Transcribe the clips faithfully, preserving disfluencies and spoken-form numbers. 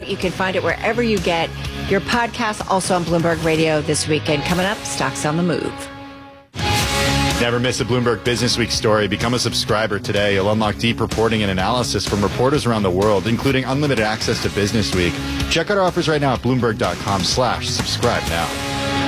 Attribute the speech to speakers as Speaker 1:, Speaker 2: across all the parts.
Speaker 1: You can find it wherever you get your podcast, also on Bloomberg Radio this weekend. Coming up, Stocks on the Move.
Speaker 2: Never miss a Bloomberg Business Week story. Become a subscriber today. You'll unlock deep reporting and analysis from reporters around the world, including unlimited access to Business Week. Check out our offers right now at Bloomberg.com slash subscribe now.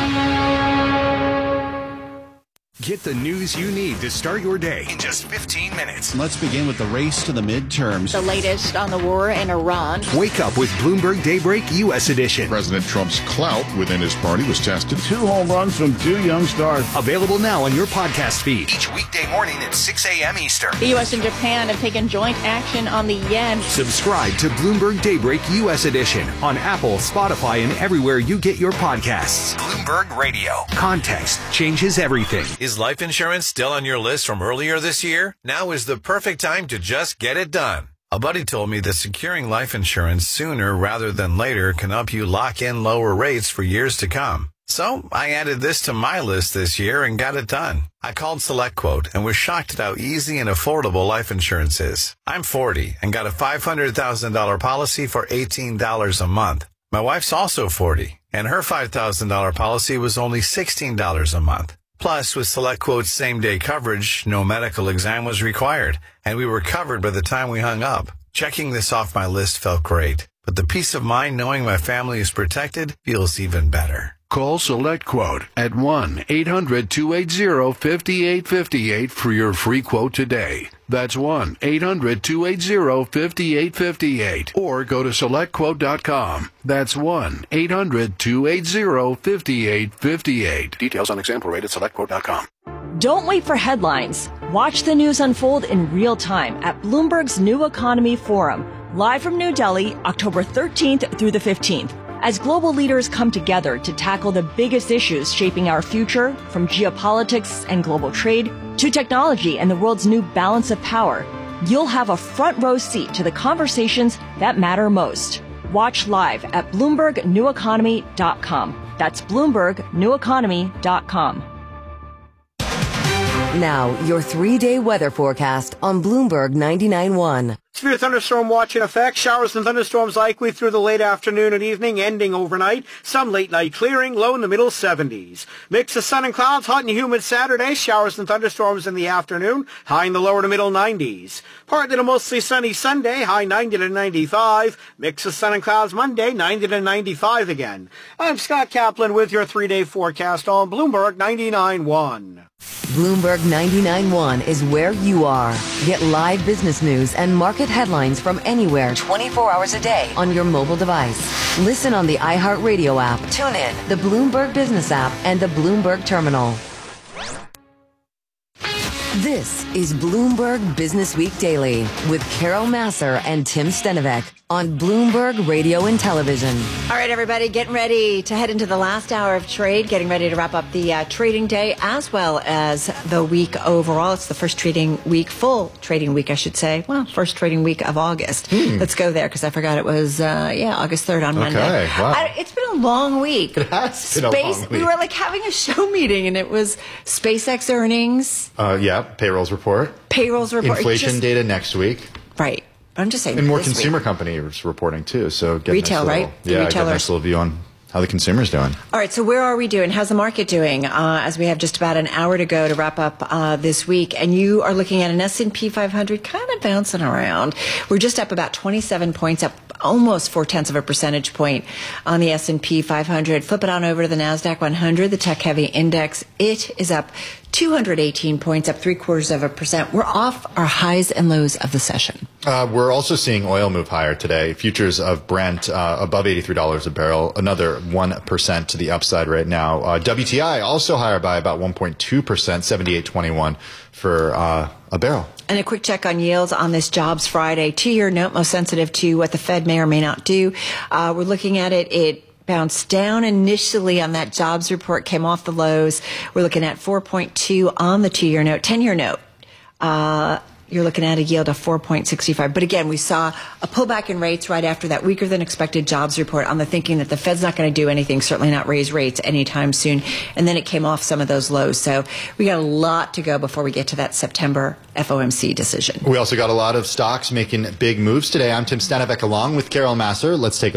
Speaker 3: Get the news you need to start your day in just fifteen minutes.
Speaker 4: Let's begin with the race to the midterms.
Speaker 5: The latest on the war in Iran.
Speaker 3: Wake up with Bloomberg Daybreak U S Edition.
Speaker 6: President Trump's clout within his party was tested.
Speaker 7: Two home runs from two young stars.
Speaker 3: Available now on your podcast feed. Each weekday morning at six a.m. Eastern.
Speaker 5: The U S and Japan have taken joint action on the yen.
Speaker 3: Subscribe to Bloomberg Daybreak U S Edition on Apple, Spotify, and everywhere you get your podcasts. Bloomberg Radio. Context changes everything.
Speaker 8: Is life insurance still on your list from earlier this year? Now is the perfect time to just get it done. A buddy told me that securing life insurance sooner rather than later can help you lock in lower rates for years to come. So I added this to my list this year and got it done. I called SelectQuote and was shocked at how easy and affordable life insurance is. I'm forty and got a five hundred thousand dollars policy for eighteen dollars a month. My wife's also forty, and her five thousand dollars policy was only sixteen dollars a month. Plus, with SelectQuote's same-day coverage, no medical exam was required, and we were covered by the time we hung up. Checking this off my list felt great, but the peace of mind knowing my family is protected feels even better.
Speaker 9: Call SelectQuote at one eight hundred two eight zero five eight five eight for your free quote today. That's one eight hundred two eight zero five eight five eight. Or go to select quote dot com. That's one eight hundred two eight zero five eight five eight. Details on example rate at select quote dot com.
Speaker 10: Don't wait for headlines. Watch the news unfold in real time at Bloomberg's New Economy Forum, live from New Delhi, October thirteenth through the fifteenth. As global leaders come together to tackle the biggest issues shaping our future, from geopolitics and global trade to technology and the world's new balance of power, you'll have a front row seat to the conversations that matter most. Watch live at Bloomberg New Economy dot com. That's Bloomberg New Economy dot com.
Speaker 11: Now, your three-day weather forecast on Bloomberg ninety-nine point one.
Speaker 12: Severe thunderstorm watch in effect. Showers and thunderstorms likely through the late afternoon and evening, ending overnight. Some late night clearing, low in the middle seventies. Mix of sun and clouds, hot and humid Saturday. Showers and thunderstorms in the afternoon, high in the lower to middle nineties. Partly to mostly sunny Sunday, high ninety to ninety-five. Mix of sun and clouds Monday, ninety to ninety-five again. I'm Scott Kaplan with your three-day forecast on Bloomberg ninety-nine point one.
Speaker 11: Bloomberg ninety-nine point one is where you are. Get live business news and market headlines from anywhere twenty-four hours a day on your mobile device. Listen on the iHeartRadio app, tune in, the Bloomberg Business app, and the Bloomberg Terminal. This is Bloomberg Business Week Daily with Carol Massar and Tim Stenovec on Bloomberg Radio and Television.
Speaker 1: All right, everybody, getting ready to head into the last hour of trade, getting ready to wrap up the uh, trading day as well as the week overall. It's the first trading week, full trading week, I should say. Well, first trading week of August. Hmm. Let's go there because I forgot it was, uh, yeah, August third on Monday.
Speaker 2: Okay, wow.
Speaker 1: I, it's been a long week.
Speaker 2: It has
Speaker 1: Space,
Speaker 2: been a long week.
Speaker 1: We were like having a show meeting and it was SpaceX earnings.
Speaker 2: Uh, yeah, payrolls report.
Speaker 1: Payrolls report.
Speaker 2: Inflation
Speaker 1: just,
Speaker 2: data next week.
Speaker 1: Right. I'm just saying.
Speaker 2: And more
Speaker 1: this
Speaker 2: consumer
Speaker 1: week.
Speaker 2: companies reporting too. So get
Speaker 1: Retail,
Speaker 2: a nice little,
Speaker 1: right?
Speaker 2: Yeah,
Speaker 1: Retailers.
Speaker 2: get a nice little view on how the consumer's doing.
Speaker 1: All right, so where are we doing? How's the market doing uh, as we have just about an hour to go to wrap up uh, this week? And you are looking at an S and P five hundred kind of bouncing around. We're just up about twenty-seven points, up almost four-tenths of a percentage point on the S and P five hundred. Flip it on over to the NASDAQ one hundred, the tech-heavy index. It is up two hundred eighteen points, up three-quarters of a percent. We're off our highs and lows of the session.
Speaker 2: Uh, we're also seeing oil move higher today. Futures of Brent uh, above eighty-three dollars a barrel, another one percent to the upside right now. Uh, W T I also higher by about one point two percent, seventy-eight twenty-one for uh, a barrel.
Speaker 1: And a quick check on yields on this Jobs Friday. Two-year note, most sensitive to what the Fed may or may not do. Uh, we're looking at it. It bounced down initially on that jobs report, came off the lows. We're looking at four point two on the two-year note, ten-year note. Uh, you're looking at a yield of four point six five. But again, we saw a pullback in rates right after that weaker than expected jobs report on the thinking that the Fed's not going to do anything, certainly not raise rates anytime soon. And then it came off some of those lows. So we got a lot to go before we get to that September F O M C decision.
Speaker 2: We also got a lot of stocks making big moves today. I'm Tim Stenovec along with Carol Massar. Let's take a look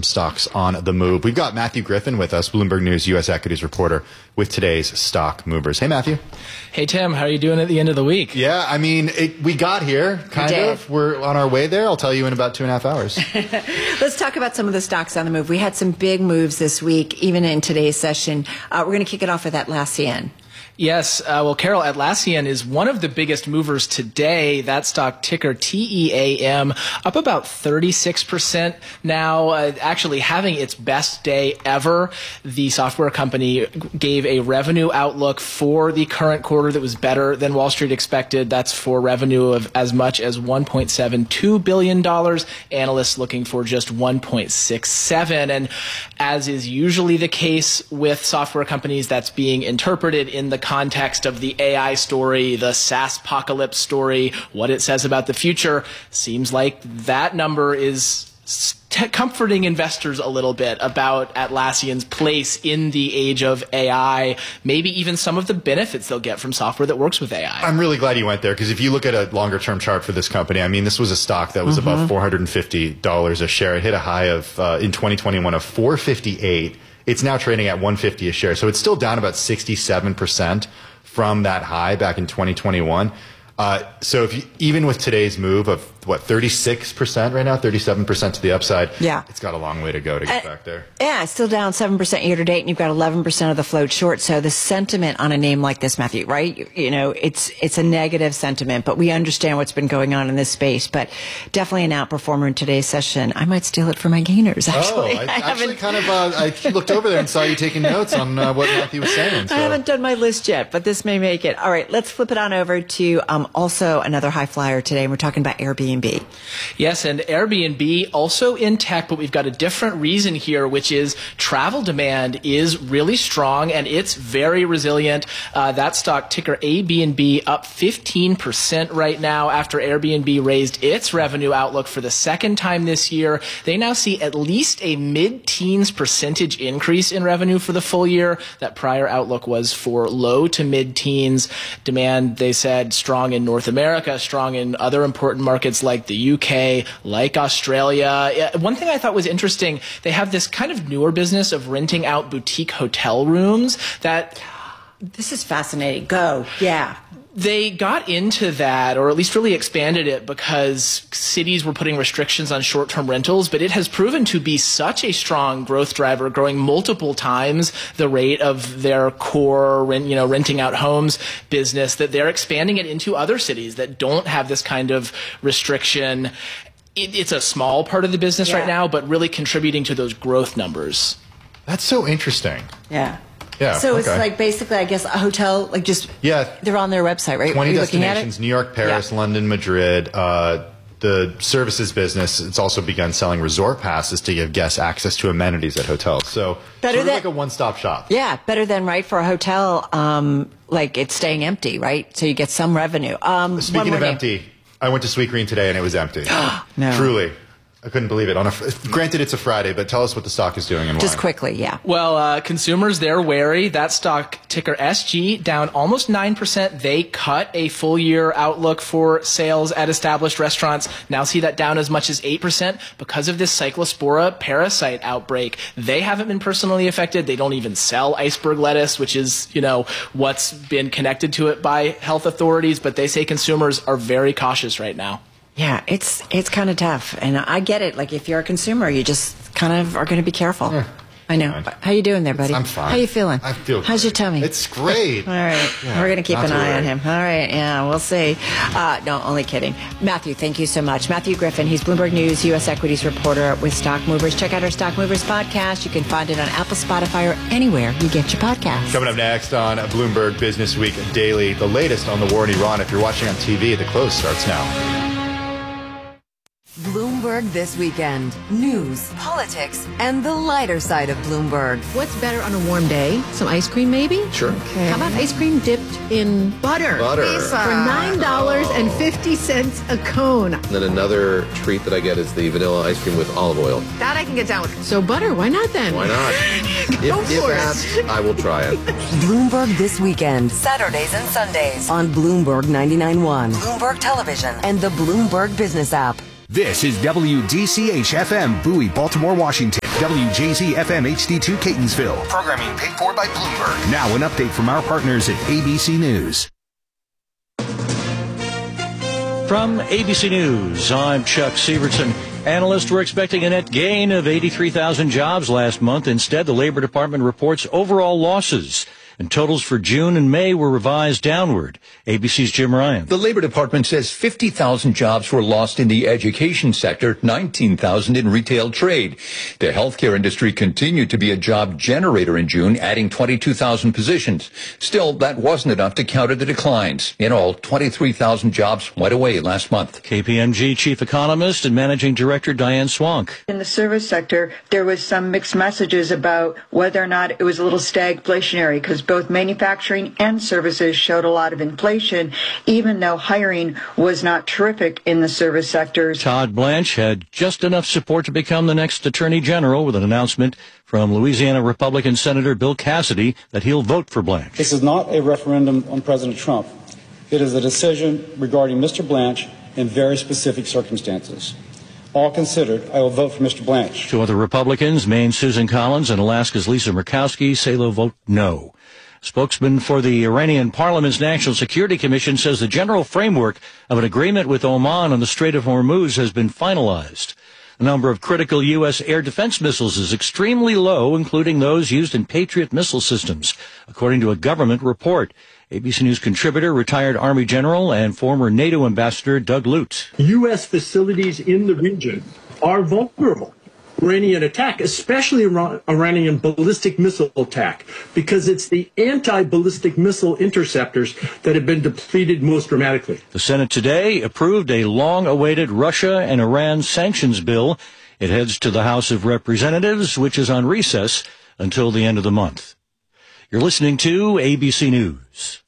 Speaker 2: stocks on the move. We've got Matthew Griffin with us, Bloomberg News U S equities reporter, with today's stock movers. Hey, Matthew.
Speaker 13: Hey, Tim. How are you doing at the end of the week?
Speaker 2: Yeah, I mean, it, we got here, kind
Speaker 1: we
Speaker 2: of. We're on our way there. I'll tell you in about two and a half hours.
Speaker 1: Let's talk about some of the stocks on the move. We had some big moves this week, even in today's session. Uh, we're going to kick it off with Atlassian.
Speaker 13: Yes. Uh, well, Carol, Atlassian is one of the biggest movers today. That stock, ticker T E A M, up about thirty-six percent now, uh, actually having its best day ever. The software company gave a revenue outlook for the current quarter that was better than Wall Street expected. That's for revenue of as much as one point seven two billion dollars. Analysts looking for just one point six seven. And as is usually the case with software companies, that's being interpreted in the context of the A I story, the SaaS-pocalypse story, what it says about the future. Seems like that number is t- comforting investors a little bit about Atlassian's place in the age of A I, maybe even some of the benefits they'll get from software that works with A I.
Speaker 2: I'm really glad you went there, because if you look at a longer-term chart for this company, I mean, this was a stock that was mm-hmm. above four hundred fifty dollars a share. It hit a high of, uh, in twenty twenty-one, of four fifty-eight. It's now trading at one hundred fifty a share. So it's still down about sixty-seven percent from that high back in twenty twenty-one. Uh, so if you, even with today's move of, what, thirty-six percent right now, thirty-seven percent to the upside,
Speaker 1: yeah.
Speaker 2: it's got a long way to go to get
Speaker 1: uh,
Speaker 2: back there.
Speaker 1: Yeah, it's still down seven percent year to date, and you've got eleven percent of the float short. So the sentiment on a name like this, Matthew, right? You, you know, it's it's a negative sentiment, but we understand what's been going on in this space. But definitely an outperformer in today's session. I might steal it for my gainers, actually.
Speaker 2: Oh, I,
Speaker 1: I
Speaker 2: actually kind of, uh, I looked over there and saw you taking notes on uh, what Matthew was saying. So.
Speaker 1: I haven't done my list yet, but this may make it. All right, let's flip it on over to um, also another high flyer today, and we're talking about Airbnb.
Speaker 13: Yes, and Airbnb also in tech, but we've got a different reason here, which is travel demand is really strong and it's very resilient. Uh, that stock, ticker A B N B, up fifteen percent right now after Airbnb raised its revenue outlook for the second time this year. They now see at least a mid-teens percentage increase in revenue for the full year. That prior outlook was for low to mid-teens. Demand, they said, strong in North America, strong in other important markets like the U K, like Australia. One thing I thought was interesting, they have this kind of newer business of renting out boutique hotel rooms that...
Speaker 1: This is fascinating. Go. Yeah.
Speaker 13: They got into that, or at least really expanded it, because cities were putting restrictions on short-term rentals, but it has proven to be such a strong growth driver, growing multiple times the rate of their core rent, you know, renting out homes business, that they're expanding it into other cities that don't have this kind of restriction. It, it's a small part of the business yeah. right now, but really contributing to those growth numbers.
Speaker 2: That's so interesting.
Speaker 1: Yeah.
Speaker 2: Yeah,
Speaker 1: so
Speaker 2: okay.
Speaker 1: it's like basically, I guess, a hotel, like just,
Speaker 2: yeah.
Speaker 1: they're on their website, right?
Speaker 2: twenty destinations, New York, Paris,
Speaker 1: yeah.
Speaker 2: London, Madrid. Uh, the services business, it's also begun selling resort passes to give guests access to amenities at hotels. So
Speaker 1: better
Speaker 2: sort of
Speaker 1: than,
Speaker 2: like a one-stop shop.
Speaker 1: Yeah, better than, right, for a hotel, um, like it's staying empty, right? So you get some revenue. Um,
Speaker 2: Speaking of name. empty, I went to Sweetgreen today and it was empty.
Speaker 1: No.
Speaker 2: Truly. I couldn't believe it. On a, granted, it's a Friday, but tell us what the stock is doing and why.
Speaker 1: Just quickly, yeah.
Speaker 13: Well, uh, consumers, they're wary. That stock, ticker S G, down almost nine percent. They cut a full-year outlook for sales at established restaurants. Now see that down as much as eight percent because of this Cyclospora parasite outbreak. They haven't been personally affected. They don't even sell iceberg lettuce, which is, you know, what's been connected to it by health authorities. But they say consumers are very cautious right now.
Speaker 1: Yeah, it's it's kind of tough, and I get it. Like, if you're a consumer, you just kind of are going to be careful. Yeah, I know. Fine. How you doing there, buddy?
Speaker 2: I'm fine.
Speaker 1: How you feeling?
Speaker 2: I feel
Speaker 1: How's
Speaker 2: great.
Speaker 1: your tummy?
Speaker 2: It's great.
Speaker 1: All right. Yeah, we're going to keep an eye on him. All right. Yeah, we'll see. Uh, no, only kidding. Matthew, thank you so much. Matthew Griffin, he's Bloomberg News U S equities reporter with Stock Movers. Check out our Stock Movers podcast. You can find it on Apple, Spotify, or anywhere you get your podcasts.
Speaker 2: Coming up next on Bloomberg Business Week Daily, the latest on the war in Iran. If you're watching on T V, the close starts now.
Speaker 11: Bloomberg This Weekend. News, politics, and the lighter side of Bloomberg.
Speaker 14: What's better on a warm day? Some ice cream, maybe?
Speaker 2: Sure.
Speaker 14: Okay. How about ice cream dipped in butter?
Speaker 15: Butter.
Speaker 14: Pizza. For nine dollars and fifty cents a cone.
Speaker 15: And then another treat that I get is the vanilla ice cream with olive oil.
Speaker 14: That I can get down with. So butter, why not then?
Speaker 15: Why not?
Speaker 14: Go
Speaker 15: if,
Speaker 14: for
Speaker 15: if asked, I will try it.
Speaker 11: Bloomberg This Weekend. Saturdays and Sundays on Bloomberg ninety-nine point one, Bloomberg Television, and the Bloomberg Business app.
Speaker 3: This is W D C H F M, Bowie, Baltimore, Washington. W J Z F M H D two Catonsville. Programming paid for by Bloomberg. Now an update from our partners at A B C News.
Speaker 16: From A B C News, I'm Chuck Severson. Analysts were expecting a net gain of eighty-three thousand jobs last month. Instead, the Labor Department reports overall losses, and totals for June and May were revised downward. A B C's Jim Ryan.
Speaker 17: The Labor Department says fifty thousand jobs were lost in the education sector, nineteen thousand in retail trade. The healthcare industry continued to be a job generator in June, adding twenty-two thousand positions. Still, that wasn't enough to counter the declines. In all, twenty-three thousand jobs went away last month.
Speaker 16: K P M G chief economist and managing director Diane Swank.
Speaker 18: In the service sector, there was some mixed messages about whether or not it was a little stagflationary, because both manufacturing and services showed a lot of inflation, even though hiring was not terrific in the service sectors.
Speaker 16: Todd Blanche had just enough support to become the next Attorney General, with an announcement from Louisiana Republican Senator Bill Cassidy that he'll vote for Blanche.
Speaker 19: This is not a referendum on President Trump. It is a decision regarding Mister Blanche in very specific circumstances. All considered, I will vote for Mister Blanche.
Speaker 16: Two other Republicans, Maine's Susan Collins and Alaska's Lisa Murkowski, say they'll vote no. Spokesman for the Iranian Parliament's National Security Commission says the general framework of an agreement with Oman on the Strait of Hormuz has been finalized. The number of critical U S air defense missiles is extremely low, including those used in Patriot missile systems, according to a government report. A B C News contributor, retired Army General and former NATO Ambassador Doug Lutz.
Speaker 20: U S facilities in the region are vulnerable. Iranian attack, especially Iranian ballistic missile attack, because it's the anti-ballistic missile interceptors that have been depleted most dramatically.
Speaker 16: The Senate today approved a long-awaited Russia and Iran sanctions bill. It heads to the House of Representatives, which is on recess until the end of the month. You're listening to A B C News.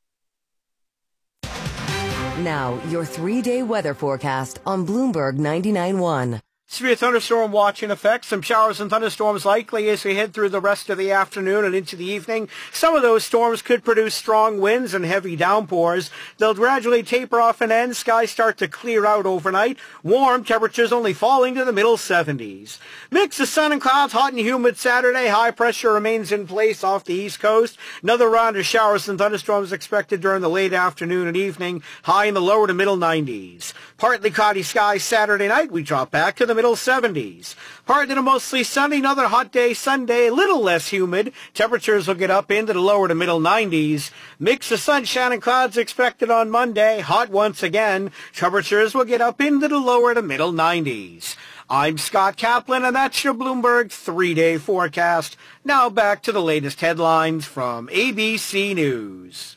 Speaker 11: Now, your three-day weather forecast on Bloomberg ninety-nine point one.
Speaker 12: Severe thunderstorm watch in effect. Some showers and thunderstorms likely as we head through the rest of the afternoon and into the evening. Some of those storms could produce strong winds and heavy downpours. They'll gradually taper off and end. Skies start to clear out overnight. Warm, temperatures only falling to the middle seventies. Mix of sun and clouds, hot and humid Saturday. High pressure remains in place off the east coast. Another round of showers and thunderstorms expected during the late afternoon and evening. High in the lower to middle nineties. Partly cloudy skies Saturday night. We drop back to the middle seventies. Partly to mostly sunny, another hot day Sunday, a little less humid. Temperatures will get up into the lower to middle nineties. Mix of sunshine and clouds expected on Monday. Hot once again. Temperatures will get up into the lower to middle nineties. I'm Scott Kaplan, and that's your Bloomberg three-day forecast. Now back to the latest headlines from A B C News.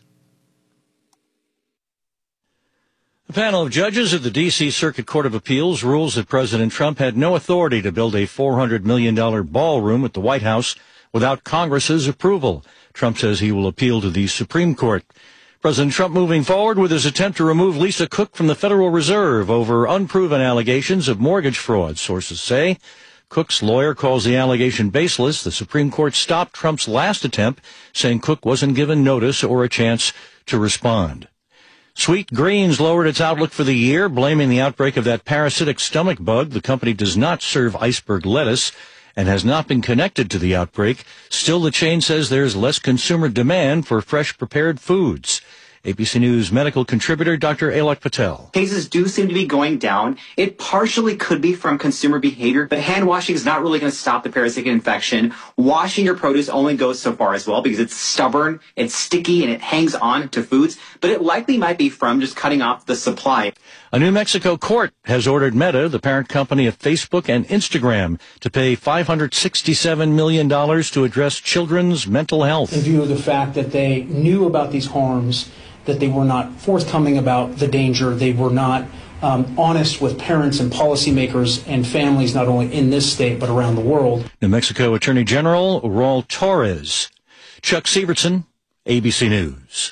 Speaker 16: A panel of judges at the D C Circuit Court of Appeals rules that President Trump had no authority to build a four hundred million dollars ballroom at the White House without Congress's approval. Trump says he will appeal to the Supreme Court. President Trump moving forward with his attempt to remove Lisa Cook from the Federal Reserve over unproven allegations of mortgage fraud, sources say. Cook's lawyer calls the allegation baseless. The Supreme Court stopped Trump's last attempt, saying Cook wasn't given notice or a chance to respond. Sweet Greens lowered its outlook for the year, blaming the outbreak of that parasitic stomach bug. The company does not serve iceberg lettuce and has not been connected to the outbreak. Still, the chain says there's less consumer demand for fresh prepared foods. A B C News medical contributor Doctor Alok Patel.
Speaker 21: Cases do seem to be going down. It partially could be from consumer behavior, but hand washing is not really going to stop the parasitic infection. Washing your produce only goes so far as well because it's stubborn, it's sticky, and it hangs on to foods, but it likely might be from just cutting off the supply.
Speaker 16: A New Mexico court has ordered Meta, the parent company of Facebook and Instagram, to pay five hundred sixty-seven million dollars to address children's mental health.
Speaker 22: In view of the fact that they knew about these harms, that they were not forthcoming about the danger, they were not um, honest with parents and policymakers and families, not only in this state but around the world.
Speaker 16: New Mexico Attorney General Raul Torres. Chuck Severson, A B C News.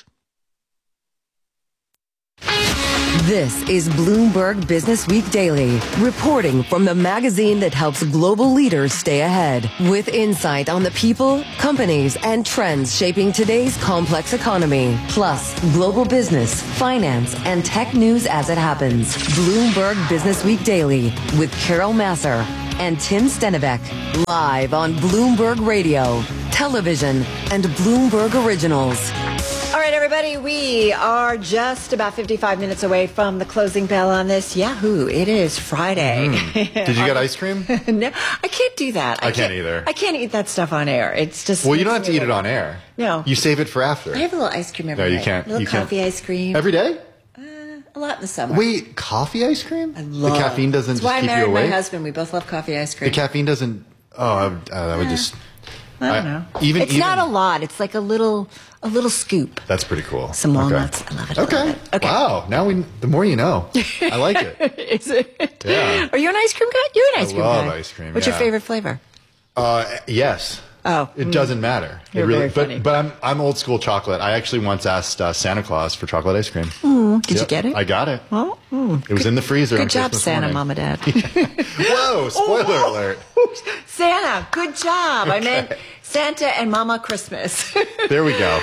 Speaker 11: This is Bloomberg Business Week Daily, reporting from the magazine that helps global leaders stay ahead, with insight on the people, companies, and trends shaping today's complex economy, plus global business, finance, and tech news as it happens. Bloomberg Business Week Daily with Carol Masser. and Tim Stenivek, live on Bloomberg Radio, television, and Bloomberg Originals.
Speaker 1: All right, everybody, we are just about fifty-five minutes away from the closing bell on this. Yahoo! It is Friday.
Speaker 2: Mm. Did you get ice cream?
Speaker 1: No, I can't do that.
Speaker 2: I, I can't, can't either.
Speaker 1: I can't eat that stuff on air. It's just
Speaker 2: well, you don't have to eat it on air.
Speaker 1: No,
Speaker 2: you save it for after.
Speaker 1: I have a little ice cream every
Speaker 2: day.
Speaker 1: day.
Speaker 2: No, you can't.
Speaker 1: A little
Speaker 2: you
Speaker 1: coffee
Speaker 2: can't.
Speaker 1: ice cream
Speaker 2: every day.
Speaker 1: Uh, a lot in the summer.
Speaker 2: Wait, coffee ice cream?
Speaker 1: I love.
Speaker 2: The caffeine doesn't
Speaker 1: That's
Speaker 2: just
Speaker 1: why
Speaker 2: keep
Speaker 1: I married
Speaker 2: you awake.
Speaker 1: My husband. We both love coffee ice cream.
Speaker 2: The caffeine doesn't. Oh, I would, uh, that would just.
Speaker 1: I don't know.
Speaker 2: I, even
Speaker 1: it's
Speaker 2: even,
Speaker 1: not a lot. It's like a little, a little scoop.
Speaker 2: That's pretty cool.
Speaker 1: Some walnuts.
Speaker 2: Okay.
Speaker 1: I love it.
Speaker 2: Okay.
Speaker 1: I love it. Okay.
Speaker 2: Wow. Now we. The more you know. I like it.
Speaker 1: Is it?
Speaker 2: Yeah.
Speaker 1: Are you an ice cream guy? You're an ice
Speaker 2: I
Speaker 1: cream
Speaker 2: love
Speaker 1: guy.
Speaker 2: ice cream.
Speaker 1: What's
Speaker 2: yeah.
Speaker 1: your favorite flavor?
Speaker 2: Uh, yes.
Speaker 1: Oh,
Speaker 2: it
Speaker 1: mm.
Speaker 2: doesn't matter.
Speaker 1: You're
Speaker 2: it really,
Speaker 1: very funny.
Speaker 2: But but I'm I'm old school chocolate. I actually once asked uh, Santa Claus for chocolate ice cream.
Speaker 1: Mm, did
Speaker 2: yep,
Speaker 1: you get it?
Speaker 2: I got it.
Speaker 1: Well, mm,
Speaker 2: it was
Speaker 1: good,
Speaker 2: in the freezer.
Speaker 1: Good
Speaker 2: on
Speaker 1: job,
Speaker 2: Christmas
Speaker 1: Santa,
Speaker 2: morning.
Speaker 1: Mom and Dad.
Speaker 2: Whoa! Spoiler
Speaker 1: oh,
Speaker 2: alert.
Speaker 1: Santa, good job.
Speaker 2: Okay.
Speaker 1: I meant Santa and Mama Christmas.
Speaker 2: There we go.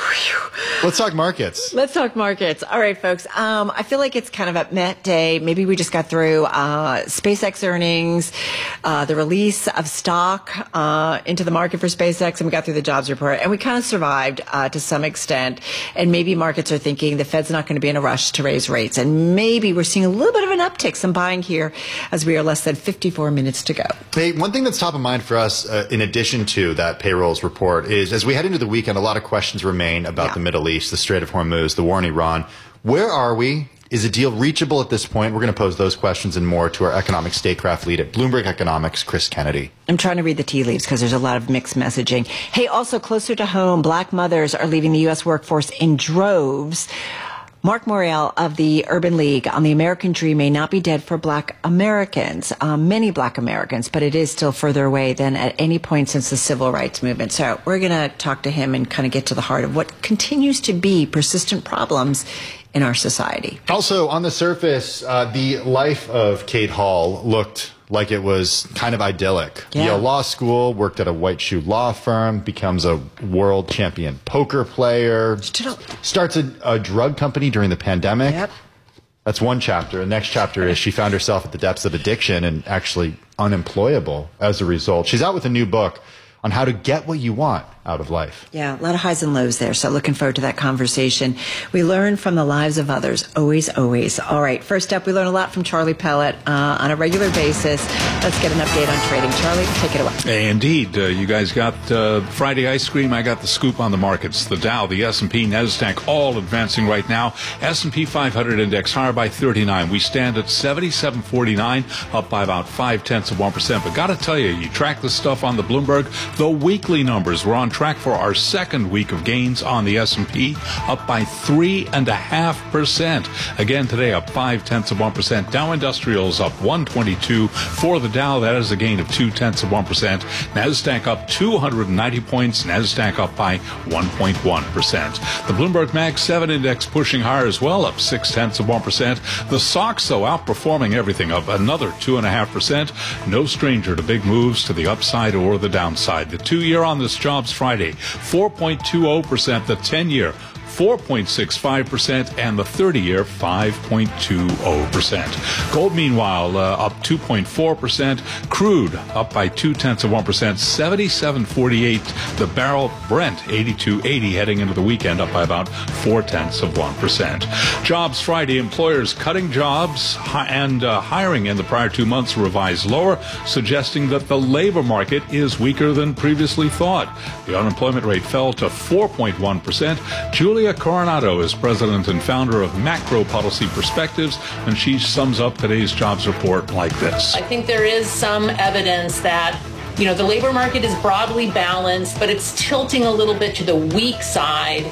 Speaker 2: Let's talk markets.
Speaker 1: Let's talk markets. All right, folks. Um, I feel like it's kind of a met day. Maybe we just got through uh, SpaceX earnings, uh, the release of stock uh, into the market for SpaceX, and we got through the jobs report, and we kind of survived uh, to some extent. And maybe markets are thinking the Fed's not going to be in a rush to raise rates, and maybe we're seeing a little bit of an uptick, some buying here, as we are less than fifty-four minutes to go.
Speaker 2: Hey, one thing that's top of mind for us, uh, in addition to that payrolls report, is as we head into the weekend, a lot of questions remain about yeah. the Middle East, the Strait of Hormuz, the war in Iran. Where are we? Is a deal reachable at this point? We're going to pose those questions and more to our economic statecraft lead at Bloomberg Economics, Chris Kennedy.
Speaker 1: I'm trying to read the tea leaves because there's a lot of mixed messaging. Hey, also closer to home, black mothers are leaving the U S workforce in droves. Mark Morial of the Urban League on the American Dream may not be dead for black Americans, um, many black Americans, but it is still further away than at any point since the civil rights movement. So we're going to talk to him and kind of get to the heart of what continues to be persistent problems in our society.
Speaker 2: Also, on the surface, uh, the life of Kate Hall looked like it was kind of idyllic.
Speaker 1: Yeah.
Speaker 2: Yale Law School, worked at a white shoe law firm, becomes a world champion poker player, starts a, a drug company during the pandemic.
Speaker 1: Yep.
Speaker 2: That's one chapter. The next chapter is she found herself at the depths of addiction and actually unemployable as a result. She's out with a new book on how to get what you want out of life.
Speaker 1: Yeah, a lot of highs and lows there. So looking forward to that conversation. We learn from the lives of others. Always, always. All right. First up, we learn a lot from Charlie Pellet uh, on a regular basis. Let's get an update on trading. Charlie, take it away.
Speaker 4: Hey, indeed. Uh, you guys got uh, Friday ice cream. I got the scoop on the markets. The Dow, the S and P, NASDAQ, all advancing right now. S and P five hundred index higher by thirty-nine. We stand at seventy-seven forty-nine, up by about five tenths of one percent. But got to tell you, you track this stuff on the Bloomberg. The weekly numbers, we're on track for our second week of gains on the S and P, up by three and a half percent. Again today, up five tenths of one percent. Dow Industrials up one twenty-two for the Dow. That is a gain of two tenths of one percent. Nasdaq up two hundred ninety points. Nasdaq up by one point one percent. The Bloomberg Mag seven index pushing higher as well, up six tenths of one percent. The S O X though outperforming everything, up another two and a half percent. No stranger to big moves to the upside or the downside. The two-year on this Jobs Friday, four point two zero percent. The ten-year, four point six five percent, and the thirty-year, five point two zero percent. Gold, meanwhile, uh, up two point four percent. Crude up by two tenths of one percent, seventy-seven forty-eight. The barrel. Brent, eighty-two eighty, heading into the weekend, up by about four tenths of one percent. Jobs Friday, employers cutting jobs and uh, hiring in the prior two months revised lower, suggesting that the labor market is weaker than previously thought. The unemployment rate fell to four point one percent. Julia Coronado is president and founder of Macro Policy Perspectives, and she sums up today's jobs report like this.
Speaker 6: I think there is some evidence that, you know, the labor market is broadly balanced, but it's tilting a little bit to the weak side.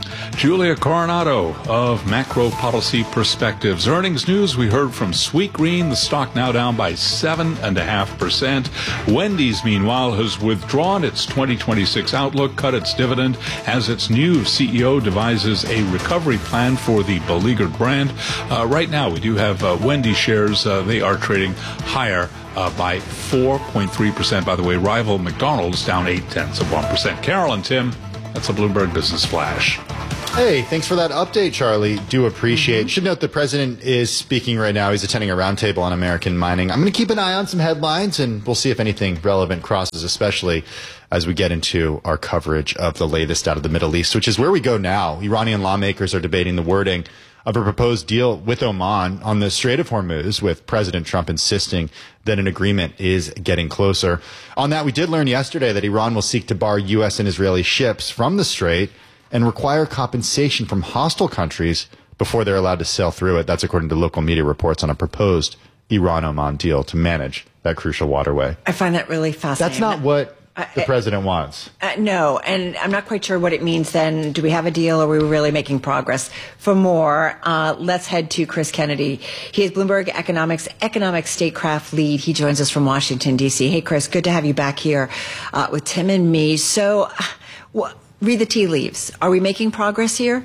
Speaker 4: Julia Coronado of Macro Policy Perspectives. Earnings news, we heard from Sweetgreen, the stock now down by seven point five percent. Wendy's, meanwhile, has withdrawn its twenty twenty-six outlook, cut its dividend, as its new C E O devises a recovery plan for the beleaguered brand. Uh, right now, we do have uh, Wendy's shares. Uh, they are trading higher uh, by four point three percent. By the way, rival McDonald's down eight tenths of one percent. Carol and Tim, that's a Bloomberg Business Flash.
Speaker 2: Hey, thanks for that update, Charlie. Do appreciate. Mm-hmm. Should note the president is speaking right now. He's attending a roundtable on American mining. I'm going to keep an eye on some headlines, and we'll see if anything relevant crosses, especially as we get into our coverage of the latest out of the Middle East, which is where we go now. Iranian lawmakers are debating the wording of a proposed deal with Oman on the Strait of Hormuz, with President Trump insisting that an agreement is getting closer. On that, we did learn yesterday that Iran will seek to bar U S and Israeli ships from the Strait and require compensation from hostile countries before they're allowed to sail through it. That's according to local media reports on a proposed Iran-Oman deal to manage that crucial waterway.
Speaker 1: I find that really fascinating.
Speaker 2: That's not what the
Speaker 1: uh,
Speaker 2: president wants.
Speaker 1: Uh, no, and I'm not quite sure what it means then. Do we have a deal, or are we really making progress? For more, uh, let's head to Chris Kennedy. He is Bloomberg Economics Economic Statecraft Lead. He joins us from Washington, D C. Hey, Chris, good to have you back here uh, with Tim and me. So, uh, well, read the tea leaves. Are we making progress here?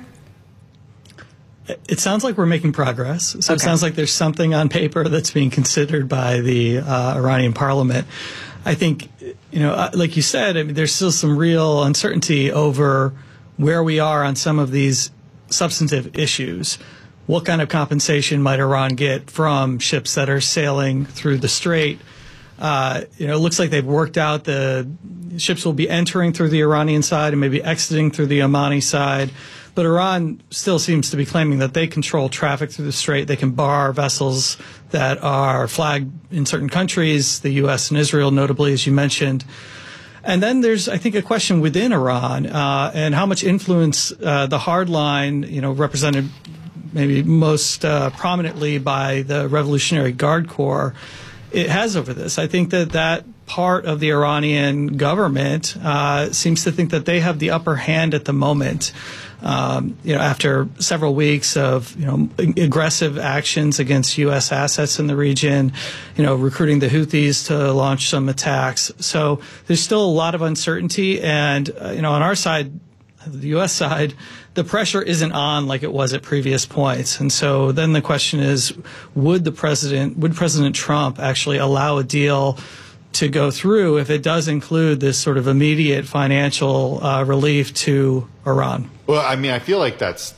Speaker 5: It sounds like we're making progress. So okay. It sounds like there's something on paper that's being considered by the uh, Iranian parliament. I think, you know, like you said, I mean, there's still some real uncertainty over where we are on some of these substantive issues. What kind of compensation might Iran get from ships that are sailing through the Strait? Uh, you know, it looks like they've worked out the ships will be entering through the Iranian side and maybe exiting through the Omani side. But Iran still seems to be claiming that they control traffic through the Strait. They can bar vessels that are flagged in certain countries, the U S and Israel, notably, as you mentioned. And then there's, I think, a question within Iran uh, and how much influence uh, the hard line, you know, represented maybe most uh, prominently by the Revolutionary Guard Corps, it has over this. I think that that part of the Iranian government uh, seems to think that they have the upper hand at the moment. Um, you know, after several weeks of, you know, aggressive actions against U S assets in the region, you know, recruiting the Houthis to launch some attacks. So there's still a lot of uncertainty. And, uh, you know, on our side, the U S side, the pressure isn't on like it was at previous points. And so then the question is, would the president, would President Trump actually allow a deal to go through if it does include this sort of immediate financial uh, relief to Iran?
Speaker 2: Well, I mean, I feel like that's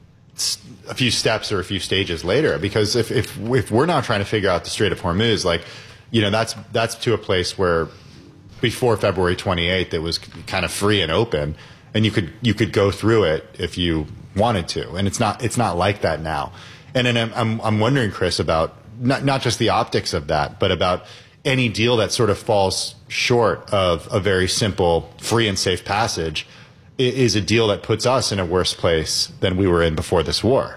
Speaker 2: a few steps or a few stages later, because if if, if we're now trying to figure out the Strait of Hormuz, like, you know, that's that's to a place where before February twenty-eighth, it was kind of free and open, and you could you could go through it if you wanted to, and it's not it's not like that now. And then I'm I'm, I'm wondering, Chris, about not not just the optics of that, but about any deal that sort of falls short of a very simple free and safe passage is a deal that puts us in a worse place than we were in before this war.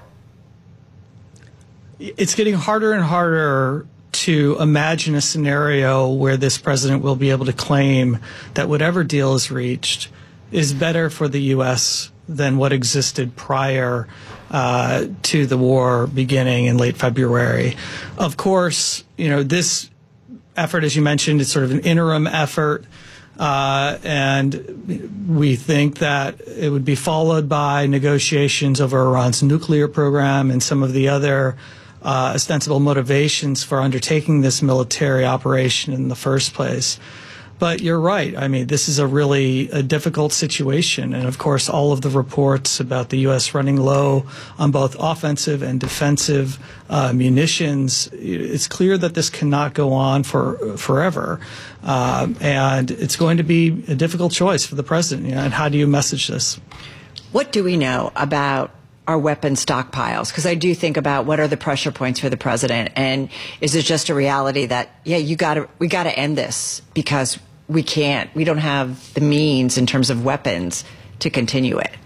Speaker 5: It's getting harder and harder to imagine a scenario where this president will be able to claim that whatever deal is reached is better for the U S than what existed prior uh, to the war beginning in late February. Of course, you know, this effort, as you mentioned, is sort of an interim effort. Uh, and we think that it would be followed by negotiations over Iran's nuclear program and some of the other uh, ostensible motivations for undertaking this military operation in the first place. But you're right. I mean, this is a really a difficult situation. And, of course, all of the reports about the U S running low on both offensive and defensive uh, munitions, it's clear that this cannot go on for forever. Uh, and it's going to be a difficult choice for the president. You know, and how do you message this?
Speaker 1: What do we know about our weapon stockpiles? Because I do think about what are the pressure points for the president, and is it just a reality that, yeah, you got to we got to end this because we can't, we don't have the means in terms of weapons to continue it?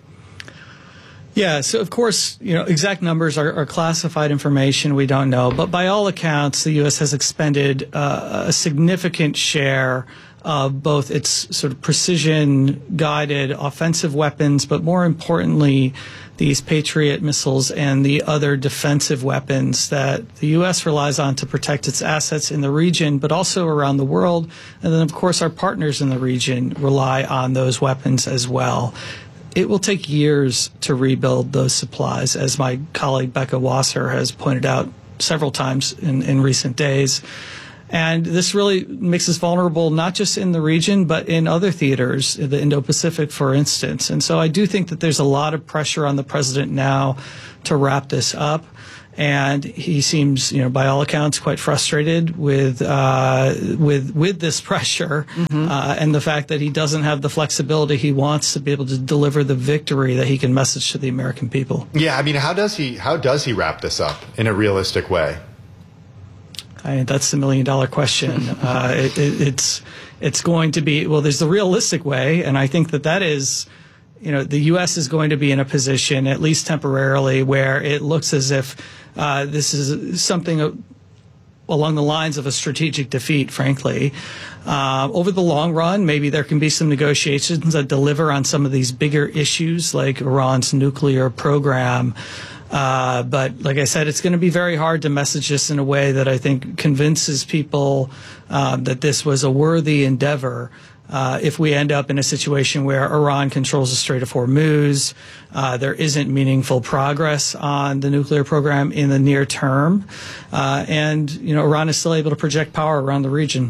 Speaker 5: Yeah, so of course, you know, exact numbers are, are classified information. We don't know, but by all accounts, the U S has expended uh, a significant share of both its sort of precision-guided offensive weapons, but more importantly, these Patriot missiles and the other defensive weapons that the U S relies on to protect its assets in the region, but also around the world. And then, of course, our partners in the region rely on those weapons as well. It will take years to rebuild those supplies, as my colleague Becca Wasser has pointed out several times in, in recent days. And this really makes us vulnerable, not just in the region, but in other theaters, the Indo-Pacific, for instance. And so I do think that there's a lot of pressure on the president now to wrap this up. And he seems, you know, by all accounts, quite frustrated with uh, with with this pressure mm-hmm. uh, and the fact that he doesn't have the flexibility he wants to be able to deliver the victory that he can message to the American people.
Speaker 2: Yeah, I mean, how does he how does he wrap this up in a realistic way?
Speaker 5: I, that's the million dollar question. uh, it, it, it's it's going to be, well, there's the realistic way, and I think that that is, you know, the U S is going to be in a position, at least temporarily, where it looks as if uh, this is something along the lines of a strategic defeat, frankly. Uh, over the long run, maybe there can be some negotiations that deliver on some of these bigger issues like Iran's nuclear program. Uh, but like I said, it's going to be very hard to message this in a way that I think convinces people uh, that this was a worthy endeavor. Uh, if we end up in a situation where Iran controls the Strait of Hormuz, uh, there isn't meaningful progress on the nuclear program in the near term, uh, and you know Iran is still able to project power around the region.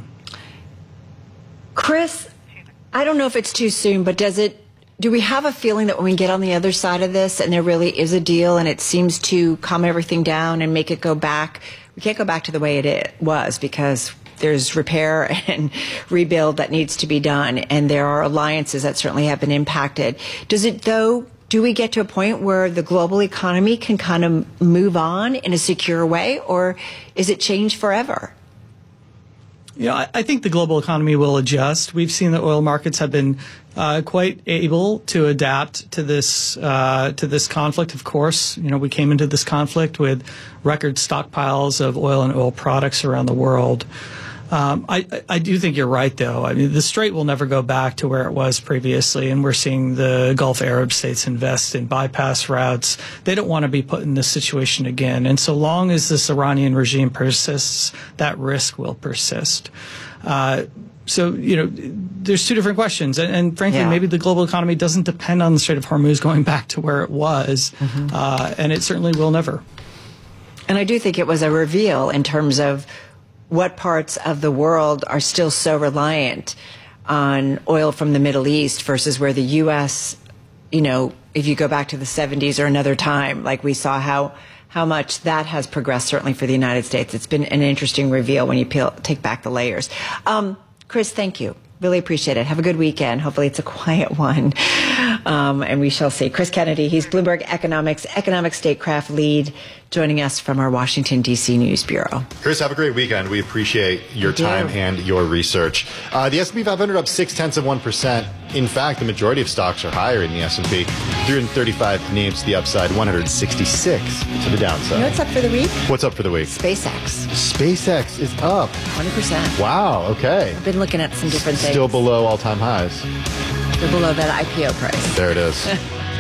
Speaker 1: Chris, I don't know if it's too soon, but does it? Do we have a feeling that when we get on the other side of this and there really is a deal and it seems to calm everything down and make it go back, we can't go back to the way it was because there's repair and rebuild that needs to be done, and there are alliances that certainly have been impacted. Does it, though, do we get to a point where the global economy can kind of move on in a secure way, or is it changed forever?
Speaker 5: You know, I, I think the global economy will adjust. We've seen that oil markets have been uh, quite able to adapt to this uh, to this conflict. Of course, you know, we came into this conflict with record stockpiles of oil and oil products around the world. Um, I, I do think you're right, though. I mean, the Strait will never go back to where it was previously, and we're seeing the Gulf Arab states invest in bypass routes. They don't want to be put in this situation again. And so long as this Iranian regime persists, that risk will persist. Uh, so, you know, there's two different questions. And, and frankly, yeah. maybe the global economy doesn't depend on the Strait of Hormuz going back to where it was, mm-hmm. uh, and it certainly will never.
Speaker 1: And I do think it was a reveal in terms of what parts of the world are still so reliant on oil from the Middle East versus where the U S, you know, if you go back to the seventies or another time, like we saw how how much that has progressed, certainly for the United States. It's been an interesting reveal when you peel, take back the layers. Um, Chris, thank you. Really appreciate it. Have a good weekend. Hopefully it's a quiet one. Um, and we shall see. Chris Kennedy, he's Bloomberg Economics, Economic Statecraft Lead, joining us from our Washington, D C News Bureau.
Speaker 2: Chris, have a great weekend. We appreciate your time and your research. Uh, the S and P five hundred up six-tenths of one percent. In fact, the majority of stocks are higher in the S and P. three hundred thirty-five names to the upside, one hundred sixty-six to the downside.
Speaker 1: You know what's up for the week?
Speaker 2: What's up for the week?
Speaker 1: SpaceX.
Speaker 2: SpaceX is up.
Speaker 1: twenty percent.
Speaker 2: Wow, okay.
Speaker 1: I've been looking at some different things.
Speaker 2: Still below all-time highs.
Speaker 1: They're below that I P O price.
Speaker 2: There it is.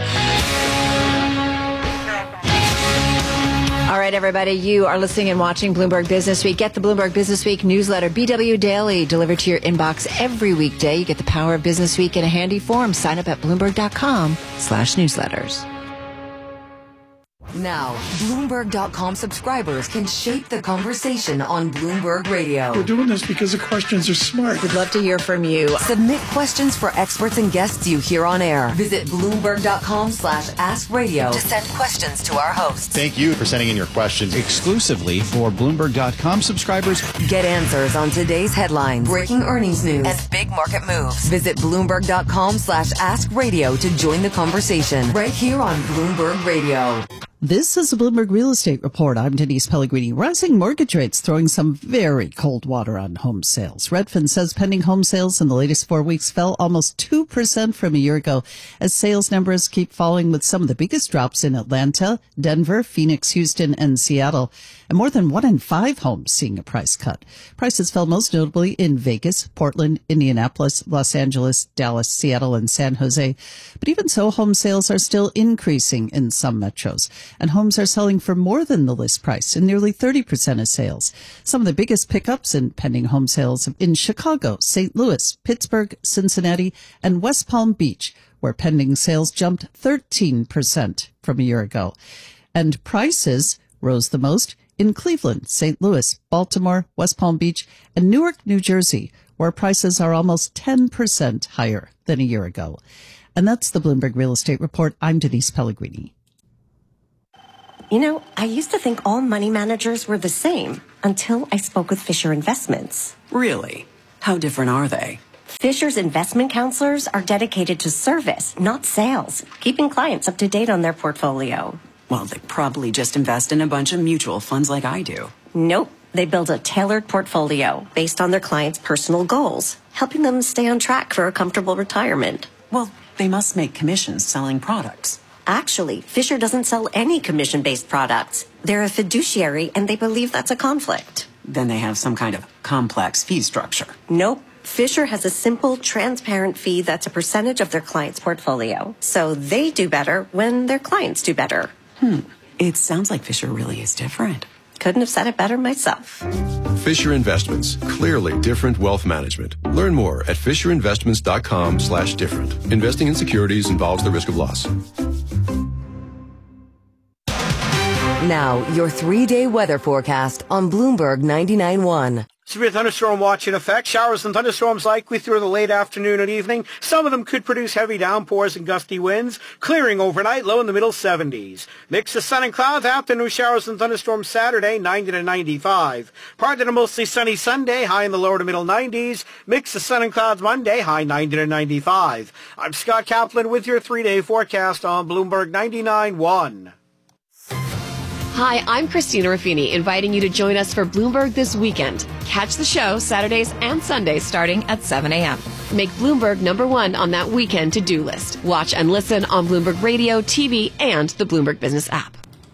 Speaker 1: All right, everybody, you are listening and watching Bloomberg Business Week. Get the Bloomberg Business Week newsletter, B W Daily, delivered to your inbox every weekday. You get the power of Business Week in a handy form. Sign up at Bloomberg.com slash newsletters.
Speaker 11: Now, Bloomberg dot com subscribers can shape the conversation on Bloomberg Radio.
Speaker 7: We're doing this because the questions are smart.
Speaker 1: We'd love to hear from you.
Speaker 11: Submit questions for experts and guests you hear on air. Visit Bloomberg.com slash Ask Radio to send questions to our hosts.
Speaker 2: Thank you for sending in your questions.
Speaker 8: Exclusively for Bloomberg dot com subscribers.
Speaker 11: Get answers on today's headlines, breaking earnings news, and big market moves. Visit Bloomberg.com slash Ask Radio to join the conversation right here on Bloomberg Radio.
Speaker 23: This is a Bloomberg Real Estate Report. I'm Denise Pellegrini. Rising mortgage rates throwing some very cold water on home sales. Redfin says pending home sales in the latest four weeks fell almost two percent from a year ago as sales numbers keep falling, with some of the biggest drops in Atlanta, Denver, Phoenix, Houston, and Seattle. And more than one in five homes seeing a price cut. Prices fell most notably in Vegas, Portland, Indianapolis, Los Angeles, Dallas, Seattle, and San Jose. But even so, home sales are still increasing in some metros. And homes are selling for more than the list price in nearly thirty percent of sales. Some of the biggest pickups in pending home sales in Chicago, Saint Louis, Pittsburgh, Cincinnati, and West Palm Beach, where pending sales jumped thirteen percent from a year ago. And prices rose the most in Cleveland, Saint Louis, Baltimore, West Palm Beach, and Newark, New Jersey, where prices are almost ten percent higher than a year ago. And that's the Bloomberg Real Estate Report. I'm Denise Pellegrini.
Speaker 9: You know, I used to think all money managers were the same until I spoke with Fisher Investments.
Speaker 10: Really? How different are they?
Speaker 9: Fisher's investment counselors are dedicated to service, not sales, keeping clients up to date on their portfolio.
Speaker 10: Well, they probably just invest in a bunch of mutual funds like I do.
Speaker 9: Nope. They build a tailored portfolio based on their clients' personal goals, helping them stay on track for a comfortable retirement.
Speaker 10: Well, they must make commissions selling products.
Speaker 9: Actually, Fisher doesn't sell any commission-based products. They're a fiduciary, and they believe that's a conflict.
Speaker 10: Then they have some kind of complex fee structure.
Speaker 9: Nope. Fisher has a simple, transparent fee that's a percentage of their client's portfolio. So they do better when their clients do better.
Speaker 10: Hmm. It sounds like Fisher really is different.
Speaker 9: Couldn't have said it better myself.
Speaker 13: Fisher Investments. Clearly different wealth management. Learn more at fisherinvestments.com slash different. Investing in securities involves the risk of loss.
Speaker 11: Now, your three-day weather forecast on Bloomberg ninety-nine point one.
Speaker 12: Severe thunderstorm watch in effect. Showers and thunderstorms likely through the late afternoon and evening. Some of them could produce heavy downpours and gusty winds. Clearing overnight, low in the middle seventies. Mix of sun and clouds. Afternoon showers and thunderstorms Saturday, ninety to ninety-five. Partly to mostly sunny Sunday, high in the lower to middle nineties. Mix of sun and clouds Monday, high ninety to ninety-five. I'm Scott Kaplan with your three-day forecast on Bloomberg ninety-nine point one.
Speaker 24: Hi, I'm Christina Ruffini, inviting you to join us for Bloomberg This Weekend. Catch the show Saturdays and Sundays starting at seven a.m. Make Bloomberg number one on that weekend to-do list. Watch and listen on Bloomberg Radio, T V, and the Bloomberg Business app.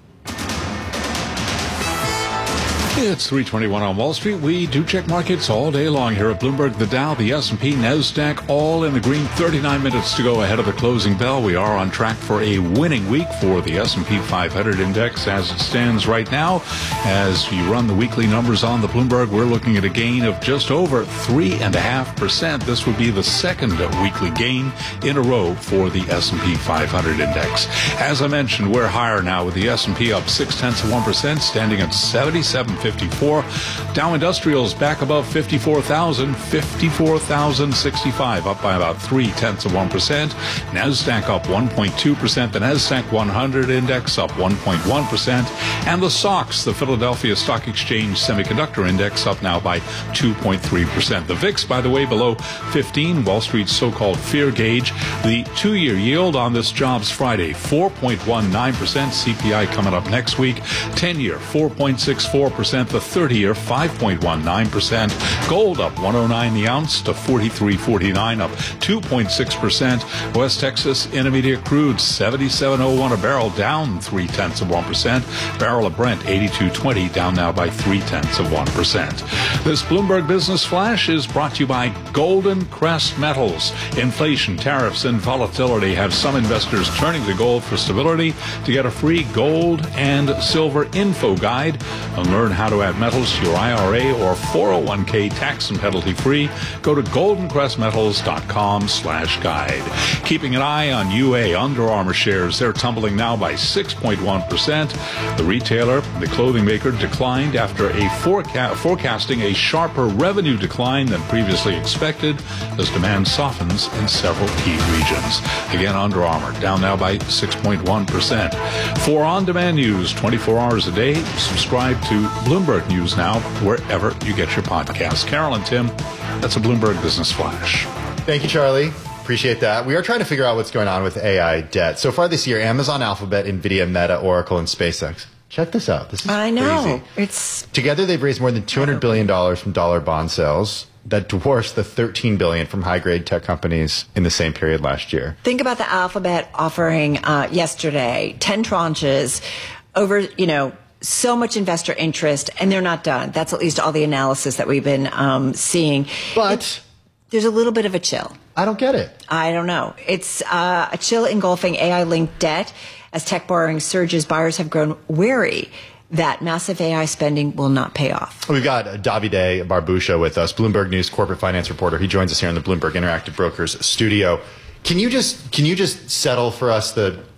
Speaker 4: It's three twenty-one on Wall Street. We do check markets all day long here at Bloomberg. The Dow, the S and P, NASDAQ, all in the green. thirty-nine minutes to go ahead of the closing bell. We are on track for a winning week for the S and P five hundred index as it stands right now. As you run the weekly numbers on the Bloomberg, we're looking at a gain of just over three point five percent. This would be the second weekly gain in a row for the S and P five hundred index. As I mentioned, we're higher now with the S and P up six tenths of one percent, standing at seventy-seven fifty-four. Dow Industrials back above fifty-four thousand, fifty-four thousand sixty-five, up by about three tenths of one percent. NASDAQ up one point two percent. The NASDAQ one hundred index up one point one percent. And the S O X, the Philadelphia Stock Exchange Semiconductor Index, up now by two point three percent. The V I X, by the way, below fifteen, Wall Street's so-called fear gauge. The two-year yield on this Jobs Friday, four point one nine percent. C P I coming up next week. ten-year, four point six four percent. The thirty-year, five point one nine percent. Gold up one oh nine the ounce to forty-three forty-nine, up two point six percent. West Texas Intermediate Crude, seventy-seven oh one a barrel, down three tenths of one percent. Barrel of Brent, eighty-two twenty, down now by three tenths of one percent. This Bloomberg Business Flash is brought to you by Golden Crest Metals. Inflation, tariffs, and volatility have some investors turning to gold for stability. To get a free gold and silver info guide and learn how to add metals to your I R A or four oh one k tax and penalty free, go to goldencrestmetals.com slash guide. Keeping an eye on U A Under Armour shares. They're tumbling now by six point one percent. The retailer, the clothing maker, declined after a foreca- forecasting a sharper revenue decline than previously expected as demand softens in several key regions. Again, Under Armour down now by six point one percent. For on-demand news twenty-four hours a day, subscribe to Bloomberg News Now wherever you get your podcasts. Carol and Tim, that's a Bloomberg Business Flash.
Speaker 2: Thank you, Charlie. Appreciate that. We are trying to figure out what's going on with A I debt. So far this year, Amazon, Alphabet, NVIDIA, Meta, Oracle, and SpaceX. Check this out. This is
Speaker 1: I know.
Speaker 2: crazy.
Speaker 1: It's
Speaker 2: Together, they've raised more than two hundred billion dollars from dollar bond sales. That dwarfs the thirteen billion dollars from high-grade tech companies in the same period last year.
Speaker 1: Think about the Alphabet offering uh, yesterday, ten tranches over, you know, so much investor interest, and they're not done. That's at least all the analysis that we've been um, seeing.
Speaker 2: But
Speaker 1: it's, there's a little bit of a chill.
Speaker 2: I don't get it.
Speaker 1: I don't know. It's uh, a chill engulfing A I-linked debt. As tech borrowing surges, buyers have grown wary that massive A I spending will not pay off.
Speaker 2: We've got Davide Barbuscia with us, Bloomberg News corporate finance reporter. He joins us here in the Bloomberg Interactive Brokers studio. Can you just can you just settle for us the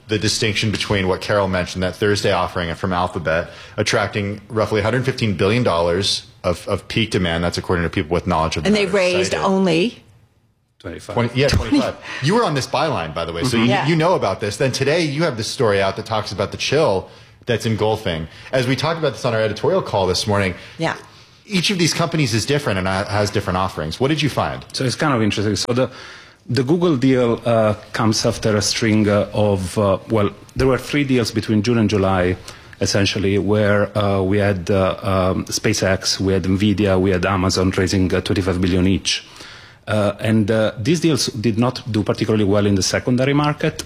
Speaker 2: the distinction between what Carol mentioned, that Thursday offering from Alphabet, attracting roughly one hundred fifteen billion dollars of, of peak demand. That's according to people with knowledge of the
Speaker 1: And they've
Speaker 2: matter
Speaker 1: raised
Speaker 2: cited.
Speaker 1: only
Speaker 4: twenty-five.
Speaker 2: twenty, yeah, twenty-five. You were on this byline, by the way, so you,
Speaker 1: Yeah.
Speaker 2: you know about this. Then today you have this story out that talks about the chill that's engulfing. As we talked about this on our editorial call this morning,
Speaker 1: yeah.
Speaker 2: each of these companies is different and has different offerings. What did you find?
Speaker 3: So it's kind of interesting. So the the Google deal uh, comes after a string uh, of, uh, well, there were three deals between June and July, essentially, where uh, we had uh, um, SpaceX, we had NVIDIA, we had Amazon raising uh, twenty-five billion each. Uh, and uh, these deals did not do particularly well in the secondary market.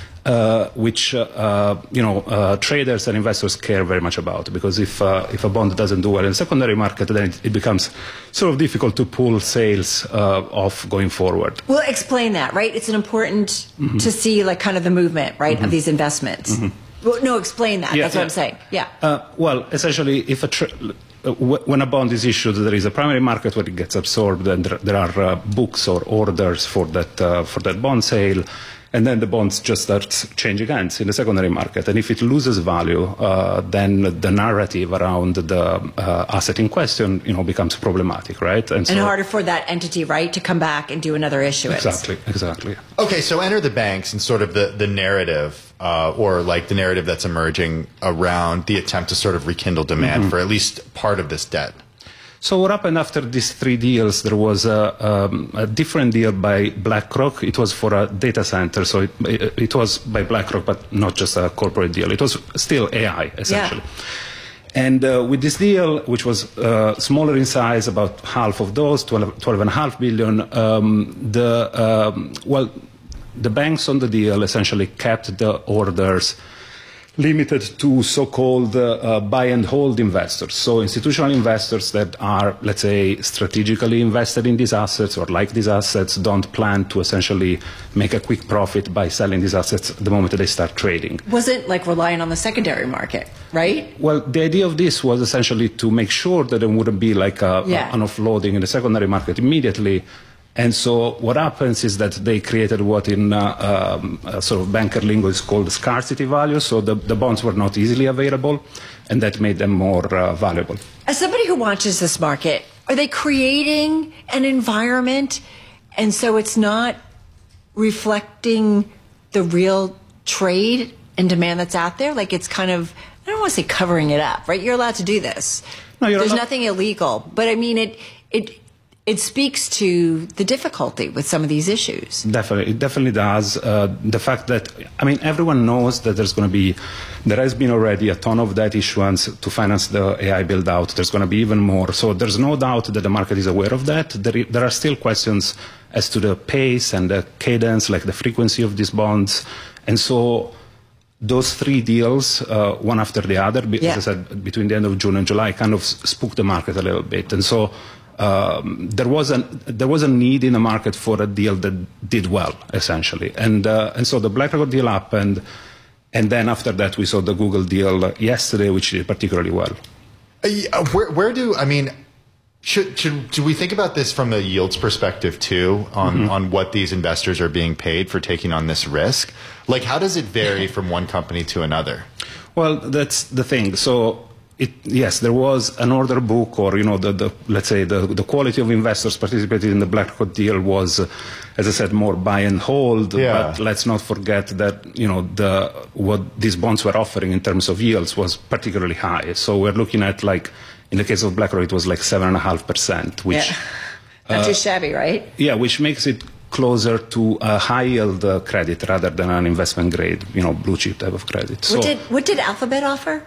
Speaker 3: Uh, which uh, uh, you know uh, traders and investors care very much about, because if uh, if a bond doesn't do well in the secondary market, then it, it becomes sort of difficult to pull sales uh, off going forward.
Speaker 1: Well, explain that, right? It's an important
Speaker 3: Mm-hmm.
Speaker 1: to see like kind of the movement, right,
Speaker 3: Mm-hmm.
Speaker 1: of these investments.
Speaker 3: Mhm.
Speaker 1: Well, no, explain that.
Speaker 3: Yeah,
Speaker 1: That's what
Speaker 3: yeah.
Speaker 1: I'm saying. Yeah.
Speaker 3: Uh, well, essentially, if a tra- uh, w- when a bond is issued, there is a primary market where it gets absorbed, and there, there are uh, books or orders for that uh, for that bond sale. And then the bonds just start changing hands in the secondary market. And if it loses value, uh, then the narrative around the uh, asset in question, you know, becomes problematic, right?
Speaker 1: And,
Speaker 3: so,
Speaker 1: harder for that entity, right, to come back and do another issuance.
Speaker 3: Exactly, exactly.
Speaker 2: Okay, so enter the banks and sort of the, the narrative, uh, or like the narrative that's emerging around the attempt to sort of rekindle demand
Speaker 3: Mhm.
Speaker 2: for at least part of this debt.
Speaker 3: So what happened after these three deals? There was a, um, a different deal by BlackRock. It was for a data center, so it, it, it was by BlackRock, but not just a corporate deal. It was still A I, essentially. Yeah. And uh, with this deal, which was uh, smaller in size, about half of those, twelve, twelve and a half billion, um, the, um, well, the banks on the deal essentially kept the orders limited to so-called uh, uh, buy and hold investors. So institutional investors that are, let's say, strategically invested in these assets or like these assets don't plan to essentially make a quick profit by selling these assets the moment that they start trading.
Speaker 1: Wasn't like relying on the secondary market, right?
Speaker 3: Well, the idea of this was essentially to make sure that there wouldn't be like a,
Speaker 1: Yeah.
Speaker 3: a, an offloading in the secondary market immediately. And so what happens is that they created what in uh, um, uh, sort of banker lingo is called scarcity value. So the, the bonds were not easily available, and that made them more uh, valuable.
Speaker 1: As somebody who watches this market, are they creating an environment and so it's not reflecting the real trade and demand that's out there? Like it's kind of, I don't want to say covering it up, right? You're allowed to do this.
Speaker 3: No, you're
Speaker 1: There's
Speaker 3: not-
Speaker 1: nothing illegal. But I mean, it, it, it speaks to the difficulty with some of these issues.
Speaker 3: Definitely, it definitely does. Uh, the fact that, I mean, everyone knows that there's going to be, there has been already a ton of debt issuance to finance the A I build out. There's going to be even more. So there's no doubt that the market is aware of that. There, i- there are still questions as to the pace and the cadence, like the frequency of these bonds. And so those three deals, uh, one after the other, be-
Speaker 1: Yeah.
Speaker 3: as I said, between the end of June and July, kind of s- spooked the market a little bit. And so um, there was a there was a need in the market for a deal that did well, essentially. And uh, and so the BlackRock deal happened, and then after that we saw the Google deal yesterday, which did particularly well.
Speaker 2: Uh, yeah, where, where do, I mean, should, should, do we think about this from a yields perspective too, on,
Speaker 3: Mhm.
Speaker 2: on what these investors are being paid for taking on this risk? Like, how does it vary from one company to another?
Speaker 3: Well, that's the thing. So, it, yes, there was an order book, or you know, the, the let's say the, the quality of investors participated in the BlackRock deal was, uh, as I said, more buy and hold.
Speaker 2: Yeah.
Speaker 3: But let's not forget that you know the what these bonds were offering in terms of yields was particularly high. So we're looking at, like, in the case of BlackRock, it was like seven and a half percent, which
Speaker 1: Yeah. Not
Speaker 3: uh,
Speaker 1: too shabby, right?
Speaker 3: yeah, which makes it closer to a high yield uh, credit rather than an investment grade, you know, blue chip type of credit. So.
Speaker 1: What did what did Alphabet offer?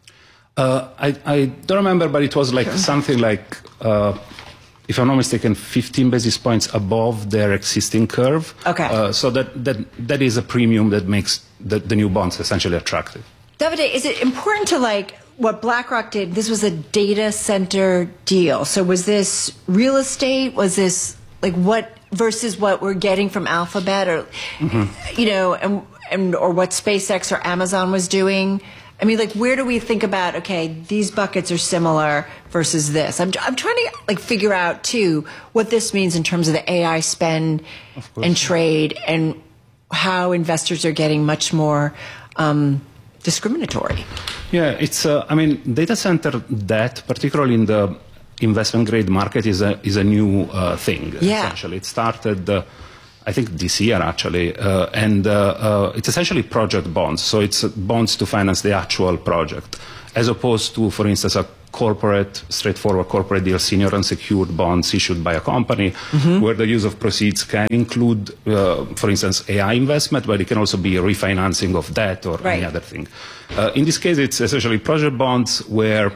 Speaker 3: Uh, I, I don't remember, but it was like something like, uh, if I'm not mistaken, fifteen basis points above their existing curve.
Speaker 1: Okay.
Speaker 3: Uh, so that, that, that is a premium that makes the, the new bonds essentially attractive.
Speaker 1: Davide, is it important to like what BlackRock did? This was a data center deal. So was this real estate? Was this like what versus what we're getting from Alphabet, or
Speaker 3: Mm-hmm.
Speaker 1: you know, and and or what SpaceX or Amazon was doing? I mean, like, where do we think about, okay, these buckets are similar versus this? I'm, I'm trying to, like, figure out, too, what this means in terms of the A I spend and trade and how investors are getting much more um, discriminatory.
Speaker 3: Yeah, it's. Uh, I mean, data center debt, particularly in the investment grade market, is a is a new uh, thing.
Speaker 1: Yeah.
Speaker 3: Essentially, it started. Uh, I think this year actually, uh, and uh, uh, it's essentially project bonds. So it's bonds to finance the actual project, as opposed to, for instance, a corporate, straightforward corporate deal, senior unsecured bonds issued by a company, mm-hmm. where the use of proceeds can include, uh, for instance, A I investment, but it can also be refinancing of debt or
Speaker 1: right.
Speaker 3: any other thing. Uh, in this case, it's essentially project bonds where,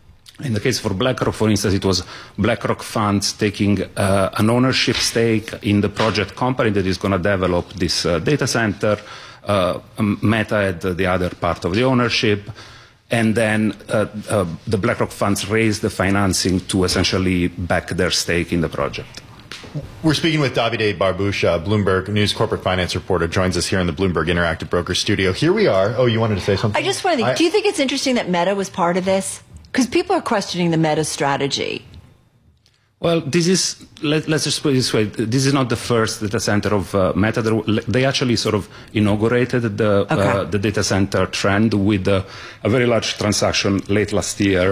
Speaker 3: in the case for BlackRock, for instance, it was BlackRock funds taking uh, an ownership stake in the project company that is going to develop this uh, data center. Uh, Meta had the other part of the ownership. And then uh, uh, the BlackRock funds raised the financing to essentially back their stake in the project.
Speaker 2: We're speaking with Davide Barbuscia, Bloomberg News corporate finance reporter, joins us here in the Bloomberg Interactive Brokers studio. Here we are. Oh, you wanted to say something?
Speaker 1: I just want to think,
Speaker 2: I,
Speaker 1: do you think it's interesting that Meta was part of this? Because people are questioning the Meta strategy.
Speaker 3: Well, this is, let, let's just put it this way, this is not the first data center of uh, Meta. They actually sort of inaugurated the, okay. uh, the data center trend with uh, a very large transaction late last year.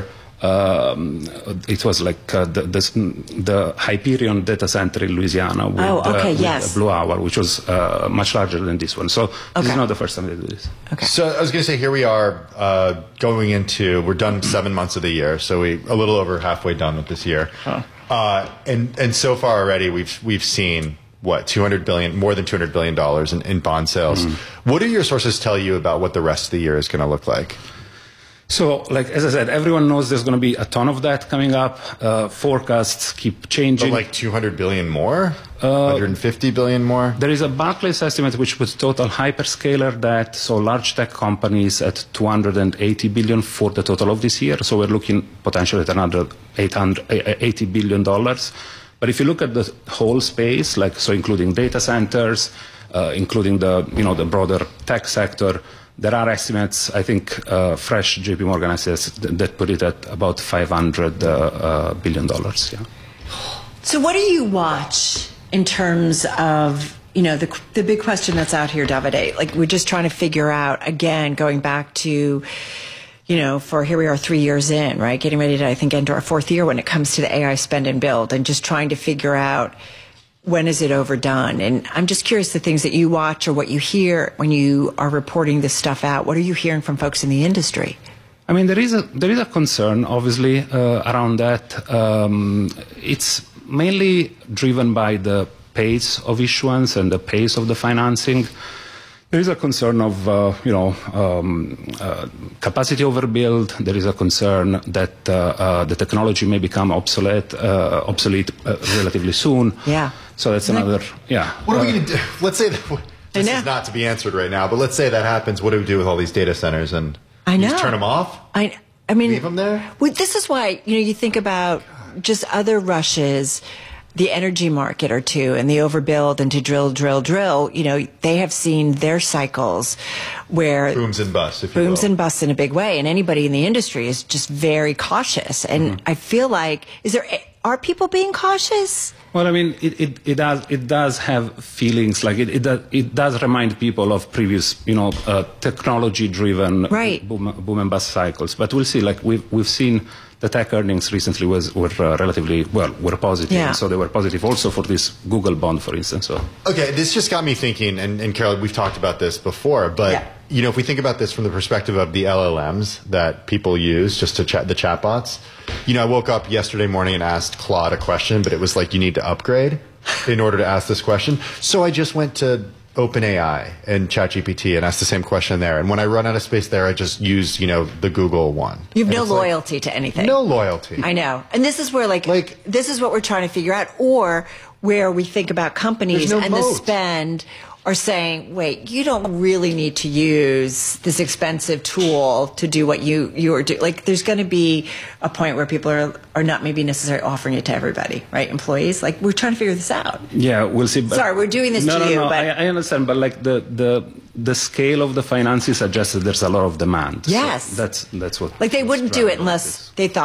Speaker 3: Um, it was like uh, the, the, the Hyperion data center in Louisiana with,
Speaker 1: oh, okay,
Speaker 3: uh,
Speaker 1: yes.
Speaker 3: with Blue Hour, which was uh, much larger than this one. So okay. this is not the first time they do this.
Speaker 2: Okay. So I was going to say, here we are uh, going into, we're done seven months of the year, so we a little over halfway done with this year. Huh. Uh, and, and so far already we've, we've seen, what, two hundred billion, more than two hundred billion dollars in, in bond sales. Mm. What do your sources tell you about what the rest of the year is going to look like?
Speaker 3: So, like, as I said, everyone knows there's going to be a ton of that coming up. Uh, forecasts keep changing.
Speaker 2: But like two hundred billion more? Uh, one hundred fifty billion more?
Speaker 3: There is a Barclays estimate which puts total hyperscaler debt, so large tech companies, at two hundred eighty billion for the total of this year. So we're looking potentially at another eight hundred eighty billion dollars. But if you look at the whole space, like, so including data centers, uh, including the, you know, the broader tech sector, there are estimates, I think, uh, fresh J P Morgan estimates that put it at about five hundred billion dollars. Yeah.
Speaker 1: So what do you watch in terms of, you know, the the big question that's out here, Davide? Like, we're just trying to figure out, again, going back to, you know, for here we are three years in, right? Getting ready to, I think, enter our fourth year when it comes to the A I spend and build, and just trying to figure out, when is it overdone? And I'm just curious, the things that you watch or what you hear when you are reporting this stuff out, what are you hearing from folks in the industry?
Speaker 3: I mean, there is a, there is a concern, obviously, uh, around that. Um, it's mainly driven by the pace of issuance and the pace of the financing. There is a concern of, uh, you know, um, uh, capacity overbuild. There is a concern that uh, uh, the technology may become obsolete, uh, obsolete uh, relatively soon.
Speaker 1: Yeah.
Speaker 3: So that's another, yeah.
Speaker 2: What are we going to do? Let's say that, this is not to be answered right now, but let's say that happens. What do we do with all these data centers? And
Speaker 1: I know.
Speaker 2: Just turn them off?
Speaker 1: I, I mean,
Speaker 2: leave them there?
Speaker 1: Well, this is why, you know, you think about just other rushes, the energy market or two, and the overbuild and to drill, drill, drill. You know, they have seen their cycles where
Speaker 2: booms and busts, if you
Speaker 1: booms
Speaker 2: will.
Speaker 1: and busts in a big way, and anybody in the industry is just very cautious. And mm-hmm. I feel like, is there are people being cautious?
Speaker 3: Well, I mean, it, it, it does it does have feelings like it it does, it does remind people of previous, you know, uh, technology-driven
Speaker 1: right.
Speaker 3: boom, boom and bust cycles. But we'll see. Like we've we've seen. The tech earnings recently was, were uh, relatively, well, were positive.
Speaker 1: Yeah.
Speaker 3: So they were positive also for this Google bond, for instance. So.
Speaker 2: Okay, this just got me thinking, and, and Carol, we've talked about this before, but, yeah. you know, if we think about this from the perspective of the L L Ms that people use just to chat, the chatbots, you know, I woke up yesterday morning and asked Claude a question, but it was like, you need to upgrade in order to ask this question. So I just went to OpenAI and ChatGPT and asked the same question there. And when I run out of space there, I just use, you know, the Google one.
Speaker 1: You have
Speaker 2: and
Speaker 1: no loyalty
Speaker 2: like,
Speaker 1: to anything.
Speaker 2: No loyalty.
Speaker 1: I know. And this is where, like, like, this is what we're trying to figure out. Or where we think about companies
Speaker 2: no
Speaker 1: and
Speaker 2: moat.
Speaker 1: the spend are saying, wait, you don't really need to use this expensive tool to do what you, you are doing. Like, there's going to be a point where people are, are not maybe necessarily offering it to everybody, right? Employees. Like, we're trying to figure this out.
Speaker 3: Yeah, we'll see. But
Speaker 1: Sorry, we're doing this
Speaker 3: no,
Speaker 1: to
Speaker 3: no,
Speaker 1: you.
Speaker 3: No,
Speaker 1: but
Speaker 3: I, I understand. But, like, the, the, the scale of the financing suggests that there's a lot of demand.
Speaker 1: Yes.
Speaker 3: So that's, that's what.
Speaker 1: Like, they wouldn't do it unless they thought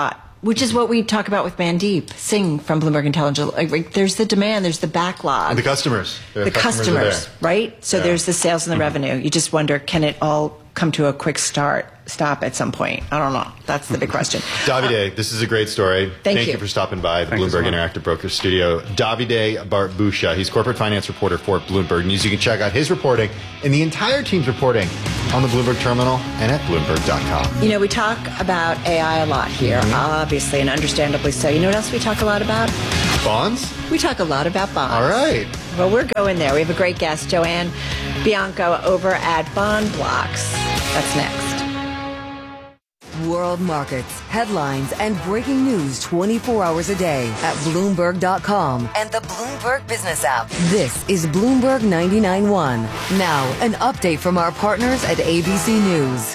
Speaker 1: Which is what we talk about with Mandeep Singh from Bloomberg Intelligence. Like, there's the demand, there's the backlog.
Speaker 2: And the customers.
Speaker 1: The customers,
Speaker 2: customers
Speaker 1: right? So
Speaker 2: yeah.
Speaker 1: there's the sales and the mm-hmm. revenue. You just wonder, can it all come to a quick start, stop at some point? I don't know. That's the big question.
Speaker 2: Davide, uh, this is a great story.
Speaker 1: Thank,
Speaker 2: thank
Speaker 1: you.
Speaker 2: you for stopping by the
Speaker 3: Thank
Speaker 2: Bloomberg Interactive Brokers studio. Davide Barbusha, he's corporate finance reporter for Bloomberg News. You can check out his reporting and the entire team's reporting on the Bloomberg Terminal and at Bloomberg dot com.
Speaker 1: You know, we talk about A I a lot here, mm-hmm. obviously, and understandably so. You know what else we talk a lot about?
Speaker 2: Bonds?
Speaker 1: We talk a lot about bonds.
Speaker 2: All right.
Speaker 1: Well, we're going there. We have a great guest, Joanne Bianco, over at Bond Blocks. That's next.
Speaker 11: World markets, headlines, and breaking news twenty-four hours a day at Bloomberg dot com and the Bloomberg Business app. This is Bloomberg ninety-nine point one. Now, an update from our partners at A B C News.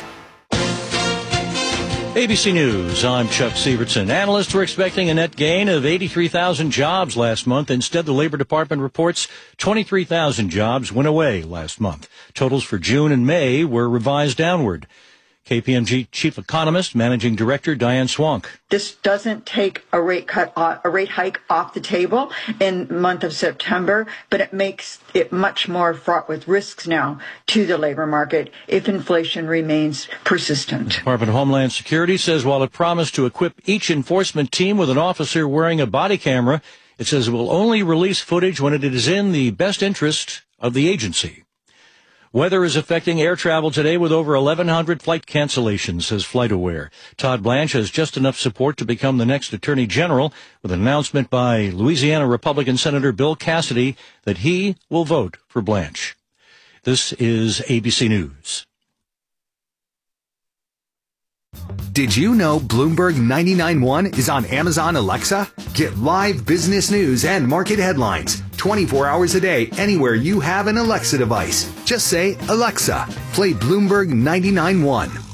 Speaker 16: A B C News, I'm Chuck Sievertson. Analysts were expecting a net gain of eighty-three thousand jobs last month. Instead, the Labor Department reports twenty-three thousand jobs went away last month. Totals for June and May were revised downward. K P M G Chief Economist, Managing Director Diane Swank.
Speaker 14: This doesn't take a rate cut, a rate hike off the table in the month of September, but it makes it much more fraught with risks now to the labor market if inflation remains persistent.
Speaker 16: The Department of Homeland Security says while it promised to equip each enforcement team with an officer wearing a body camera, it says it will only release footage when it is in the best interest of the agency. Weather is affecting air travel today with over eleven hundred flight cancellations, says FlightAware. Todd Blanche has just enough support to become the next Attorney General, with an announcement by Louisiana Republican Senator Bill Cassidy that he will vote for Blanche. This is A B C News.
Speaker 15: Did you know Bloomberg ninety-nine point one is on Amazon Alexa? Get live business news and market headlines twenty-four hours a day anywhere you have an Alexa device. Just say, Alexa, play Bloomberg ninety-nine point one.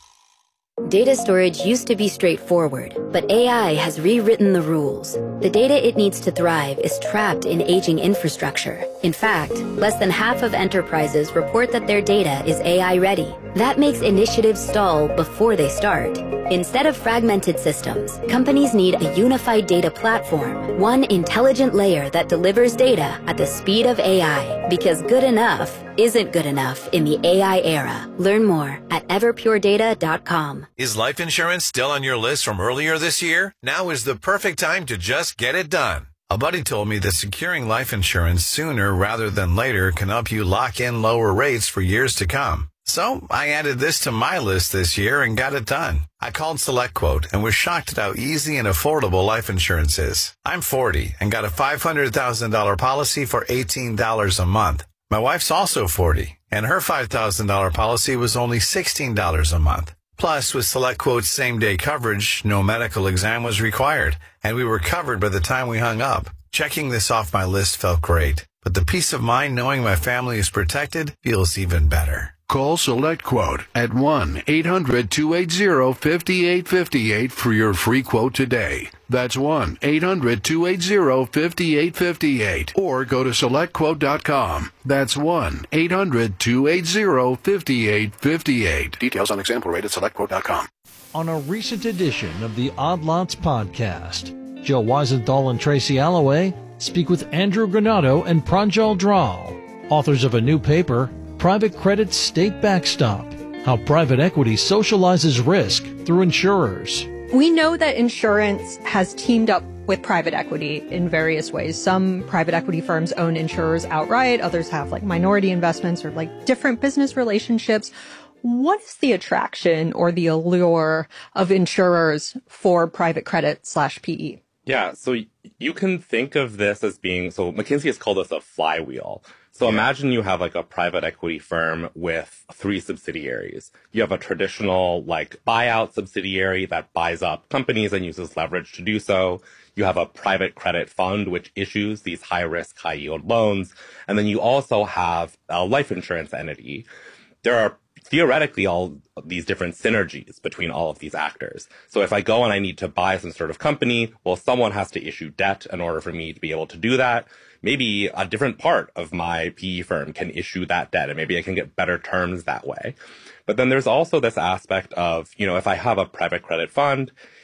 Speaker 17: Data storage used to be straightforward, but A I has rewritten the rules. The data it needs to thrive is trapped in aging infrastructure. In fact, less than half of enterprises report that their data is A I ready. That makes initiatives stall before they start. Instead of fragmented systems, companies need a unified data platform, one intelligent layer that delivers data at the speed of A I, because good enough isn't good enough in the A I era. Learn more at everpure data dot com.
Speaker 18: Is life insurance still on your list from earlier this year? Now is the perfect time to just get it done. A buddy told me that securing life insurance sooner rather than later can help you lock in lower rates for years to come. So I added this to my list this year and got it done. I called SelectQuote and was shocked at how easy and affordable life insurance is. I'm forty and got a five hundred thousand dollars policy for eighteen dollars a month. My wife's also forty, and her five thousand dollars policy was only sixteen dollars a month. Plus, with SelectQuote's same-day coverage, no medical exam was required, and we were covered by the time we hung up. Checking this off my list felt great, but the peace of mind knowing my family is protected feels even better.
Speaker 25: Call SelectQuote at one eight hundred two eight zero five eight five eight for your free quote today. That's one eight hundred two eight zero five eight five eight. Or go to select quote dot com. That's one eight hundred two eight zero five eight five eight. Details on example rate at select quote dot com.
Speaker 26: On a recent edition of the Odd Lots podcast, Joe Weisenthal and Tracy Alloway speak with Andrew Granato and Pranjal Dral, authors of a new paper, Private Credit State Backstop, How Private Equity Socializes Risk Through Insurers.
Speaker 27: We know that insurance has teamed up with private equity in various ways. Some private equity firms own insurers outright. Others have like minority investments or like different business relationships. What is the attraction or the allure of insurers for private credit slash P E?
Speaker 28: Yeah, so you can think of this as being, so McKinsey has called this a flywheel. So yeah. Imagine you have like a private equity firm with three subsidiaries. You have a traditional like buyout subsidiary that buys up companies and uses leverage to do so. You have a private credit fund which issues these high risk, high yield loans. And then you also have a life insurance entity. There are theoretically all these different synergies between all of these actors. So if I go and I need to buy some sort of company, well, someone has to issue debt in order for me to be able to do that. Maybe a different part of my P E firm can issue that debt, and maybe I can get better terms that way. But then there's also this aspect of, you know, if I have a private credit fund,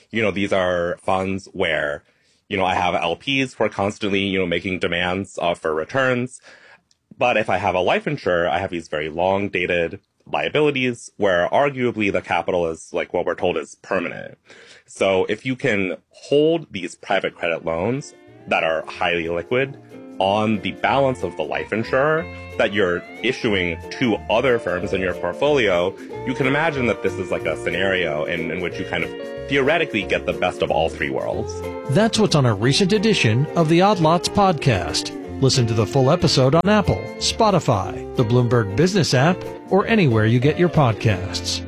Speaker 28: you know, these are funds where, you know, I have L Ps who are constantly, you know, making demands uh, for returns. But if I have a life insurer, I have these very long dated liabilities where arguably the capital is like what we're told is permanent. So if you can hold these private credit loans that are highly liquid on the balance of the life insurer that you're issuing to other firms in your portfolio, you can imagine that this is like a scenario in, in which you kind of theoretically get the best of all three worlds.
Speaker 26: That's what's on a recent edition of the Odd Lots podcast. Listen to the full episode on Apple, Spotify, the Bloomberg Business app, or anywhere you get your podcasts.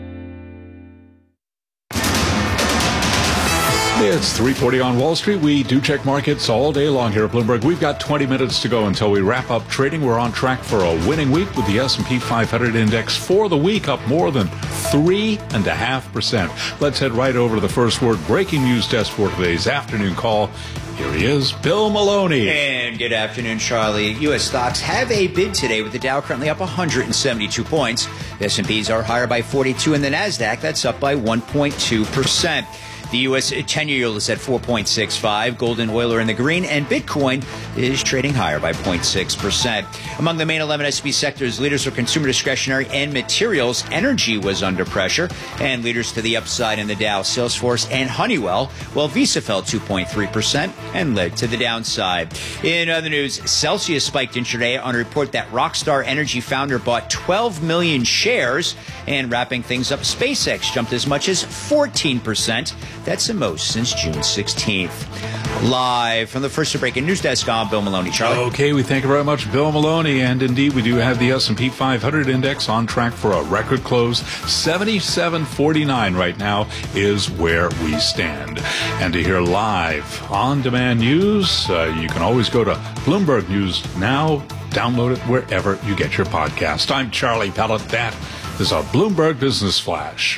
Speaker 4: It's three forty on Wall Street. We do check markets all day long here at Bloomberg. We've got twenty minutes to go until we wrap up trading. We're on track for a winning week with the S and P five hundred index for the week up more than three and a half percent. Let's head right over to the first word breaking news desk for today's afternoon call. Here he is, Bill Maloney.
Speaker 5: And good afternoon, Charlie. U S stocks have a bid today with the Dow currently up one hundred seventy-two points. The S and Ps are higher by forty-two, and the NASDAQ, that's up by one point two percent. The U S ten-year yield is at four point six five. Gold and oil are in the green, and Bitcoin is trading higher by zero point six percent. Among the main eleven S and P sectors, leaders are consumer discretionary and materials. Energy was under pressure, and leaders to the upside in the Dow, Salesforce and Honeywell, while Visa fell two point three percent and led to the downside. In other news, Celsius spiked intraday on a report that Rockstar Energy founder bought twelve million shares, and wrapping things up, SpaceX jumped as much as fourteen percent. That's the most since June sixteenth. Live from the first breaking news desk, I'm Bill Maloney. Charlie.
Speaker 4: Okay, we thank you very much, Bill Maloney. And indeed, we do have the S and P five hundred index on track for a record close. seventy-seven forty-nine right now is where we stand. And to hear live on-demand news, uh, you can always go to Bloomberg News Now. Download it wherever you get your podcast. I'm Charlie Pellet. That is a Bloomberg Business Flash.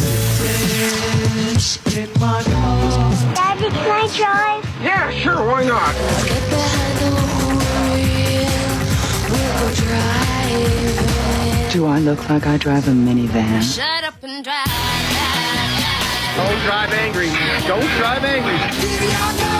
Speaker 6: Daddy, can I drive?
Speaker 12: Yeah, sure, why not?
Speaker 10: Do I look like I drive a minivan?
Speaker 6: Shut up and drive.
Speaker 12: Don't drive angry. Don't drive angry.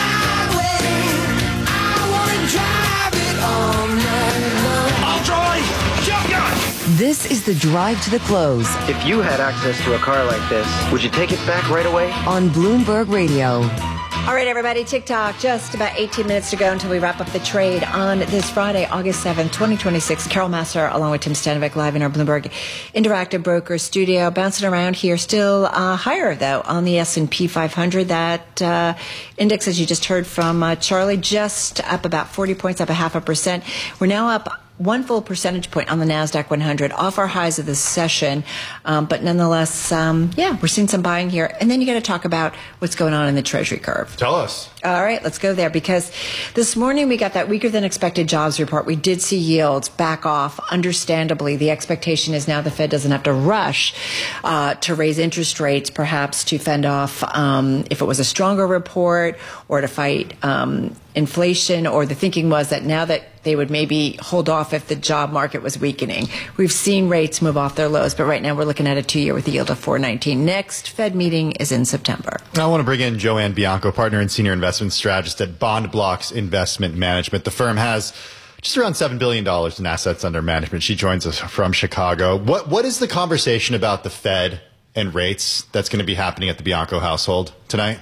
Speaker 6: I'll drive. Shotgun.
Speaker 11: This is the drive to the close
Speaker 7: If you had access to a car like this, would you take it back right away?
Speaker 11: on Bloomberg Radio.
Speaker 1: All right, everybody, TikTok, just about eighteen minutes to go until we wrap up the trade on this Friday, August seventh, twenty twenty-six. Carol Massar, along with Tim Stanovic, live in our Bloomberg Interactive Broker studio, bouncing around here, still uh, higher, though, on the S and P five hundred. That uh, index, as you just heard from uh, Charlie, just up about forty points, up a half a percent. We're now up one full percentage point on the NASDAQ one hundred, off our highs of this session. Um, but nonetheless, um, yeah, we're seeing some buying here. And then you got to talk about what's going on in the Treasury curve.
Speaker 2: Tell us.
Speaker 1: All right, let's go there, because this morning we got that weaker than expected jobs report. We did see yields back off. Understandably, the expectation is now the Fed doesn't have to rush uh, to raise interest rates, perhaps to fend off um, if it was a stronger report or to fight um, inflation, or the thinking was that now that they would maybe hold off if the job market was weakening. We've seen rates move off their lows, but right now we're looking at a two-year with a yield of four nineteen. Next Fed meeting is in September.
Speaker 2: I want to bring in Joanne Bianco, partner and senior investment strategist at Bond Blocks Investment Management. The firm has just around seven billion dollars in assets under management. She joins us from Chicago. What What is the conversation about the Fed and rates that's going to be happening at the Bianco household tonight?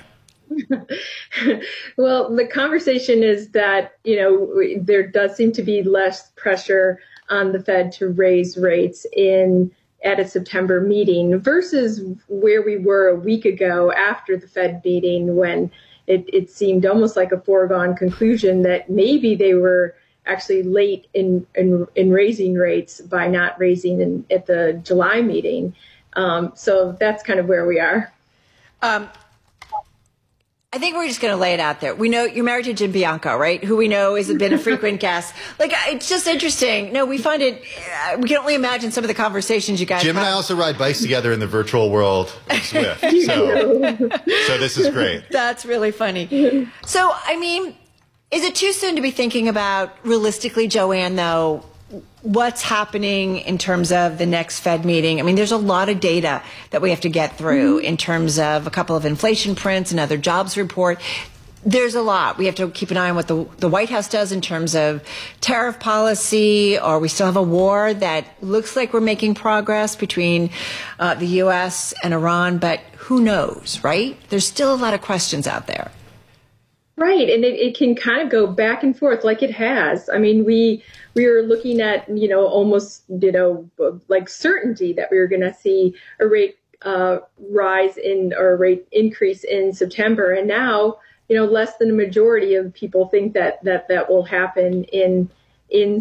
Speaker 8: Well, the conversation is that, you know, there does seem to be less pressure on the Fed to raise rates in at a September meeting versus where we were a week ago after the Fed meeting, when it, it seemed almost like a foregone conclusion that maybe they were actually late in, in, in raising rates by not raising in, at the July meeting. Um, so that's kind of where we are.
Speaker 1: Um, I think we're just going to lay it out there. We know you're married to Jim Bianco, right? Who we know has been a frequent guest. Like, it's just interesting. No, we find it, uh, we can only imagine some of the conversations you guys
Speaker 2: Jim
Speaker 1: have.
Speaker 2: and I also ride bikes together in the virtual world of Swift. So, so this is great.
Speaker 1: That's really funny. So, I mean, is it too soon to be thinking about, realistically, Joanne, though, what's happening in terms of the next Fed meeting. I mean, there's a lot of data that we have to get through mm-hmm. in terms of a couple of inflation prints, another jobs report. There's a lot. We have to keep an eye on what the, the White House does in terms of tariff policy, or we still have a war that looks like we're making progress between uh, the U S and Iran, but who knows, right? There's still a lot of questions out there.
Speaker 8: Right, and it, it can kind of go back and forth like it has. I mean, we we were looking at, you know, almost, you know, like certainty that we were going to see a rate uh, rise in or a rate increase in September, and now, you know, less than a majority of people think that that, that will happen in in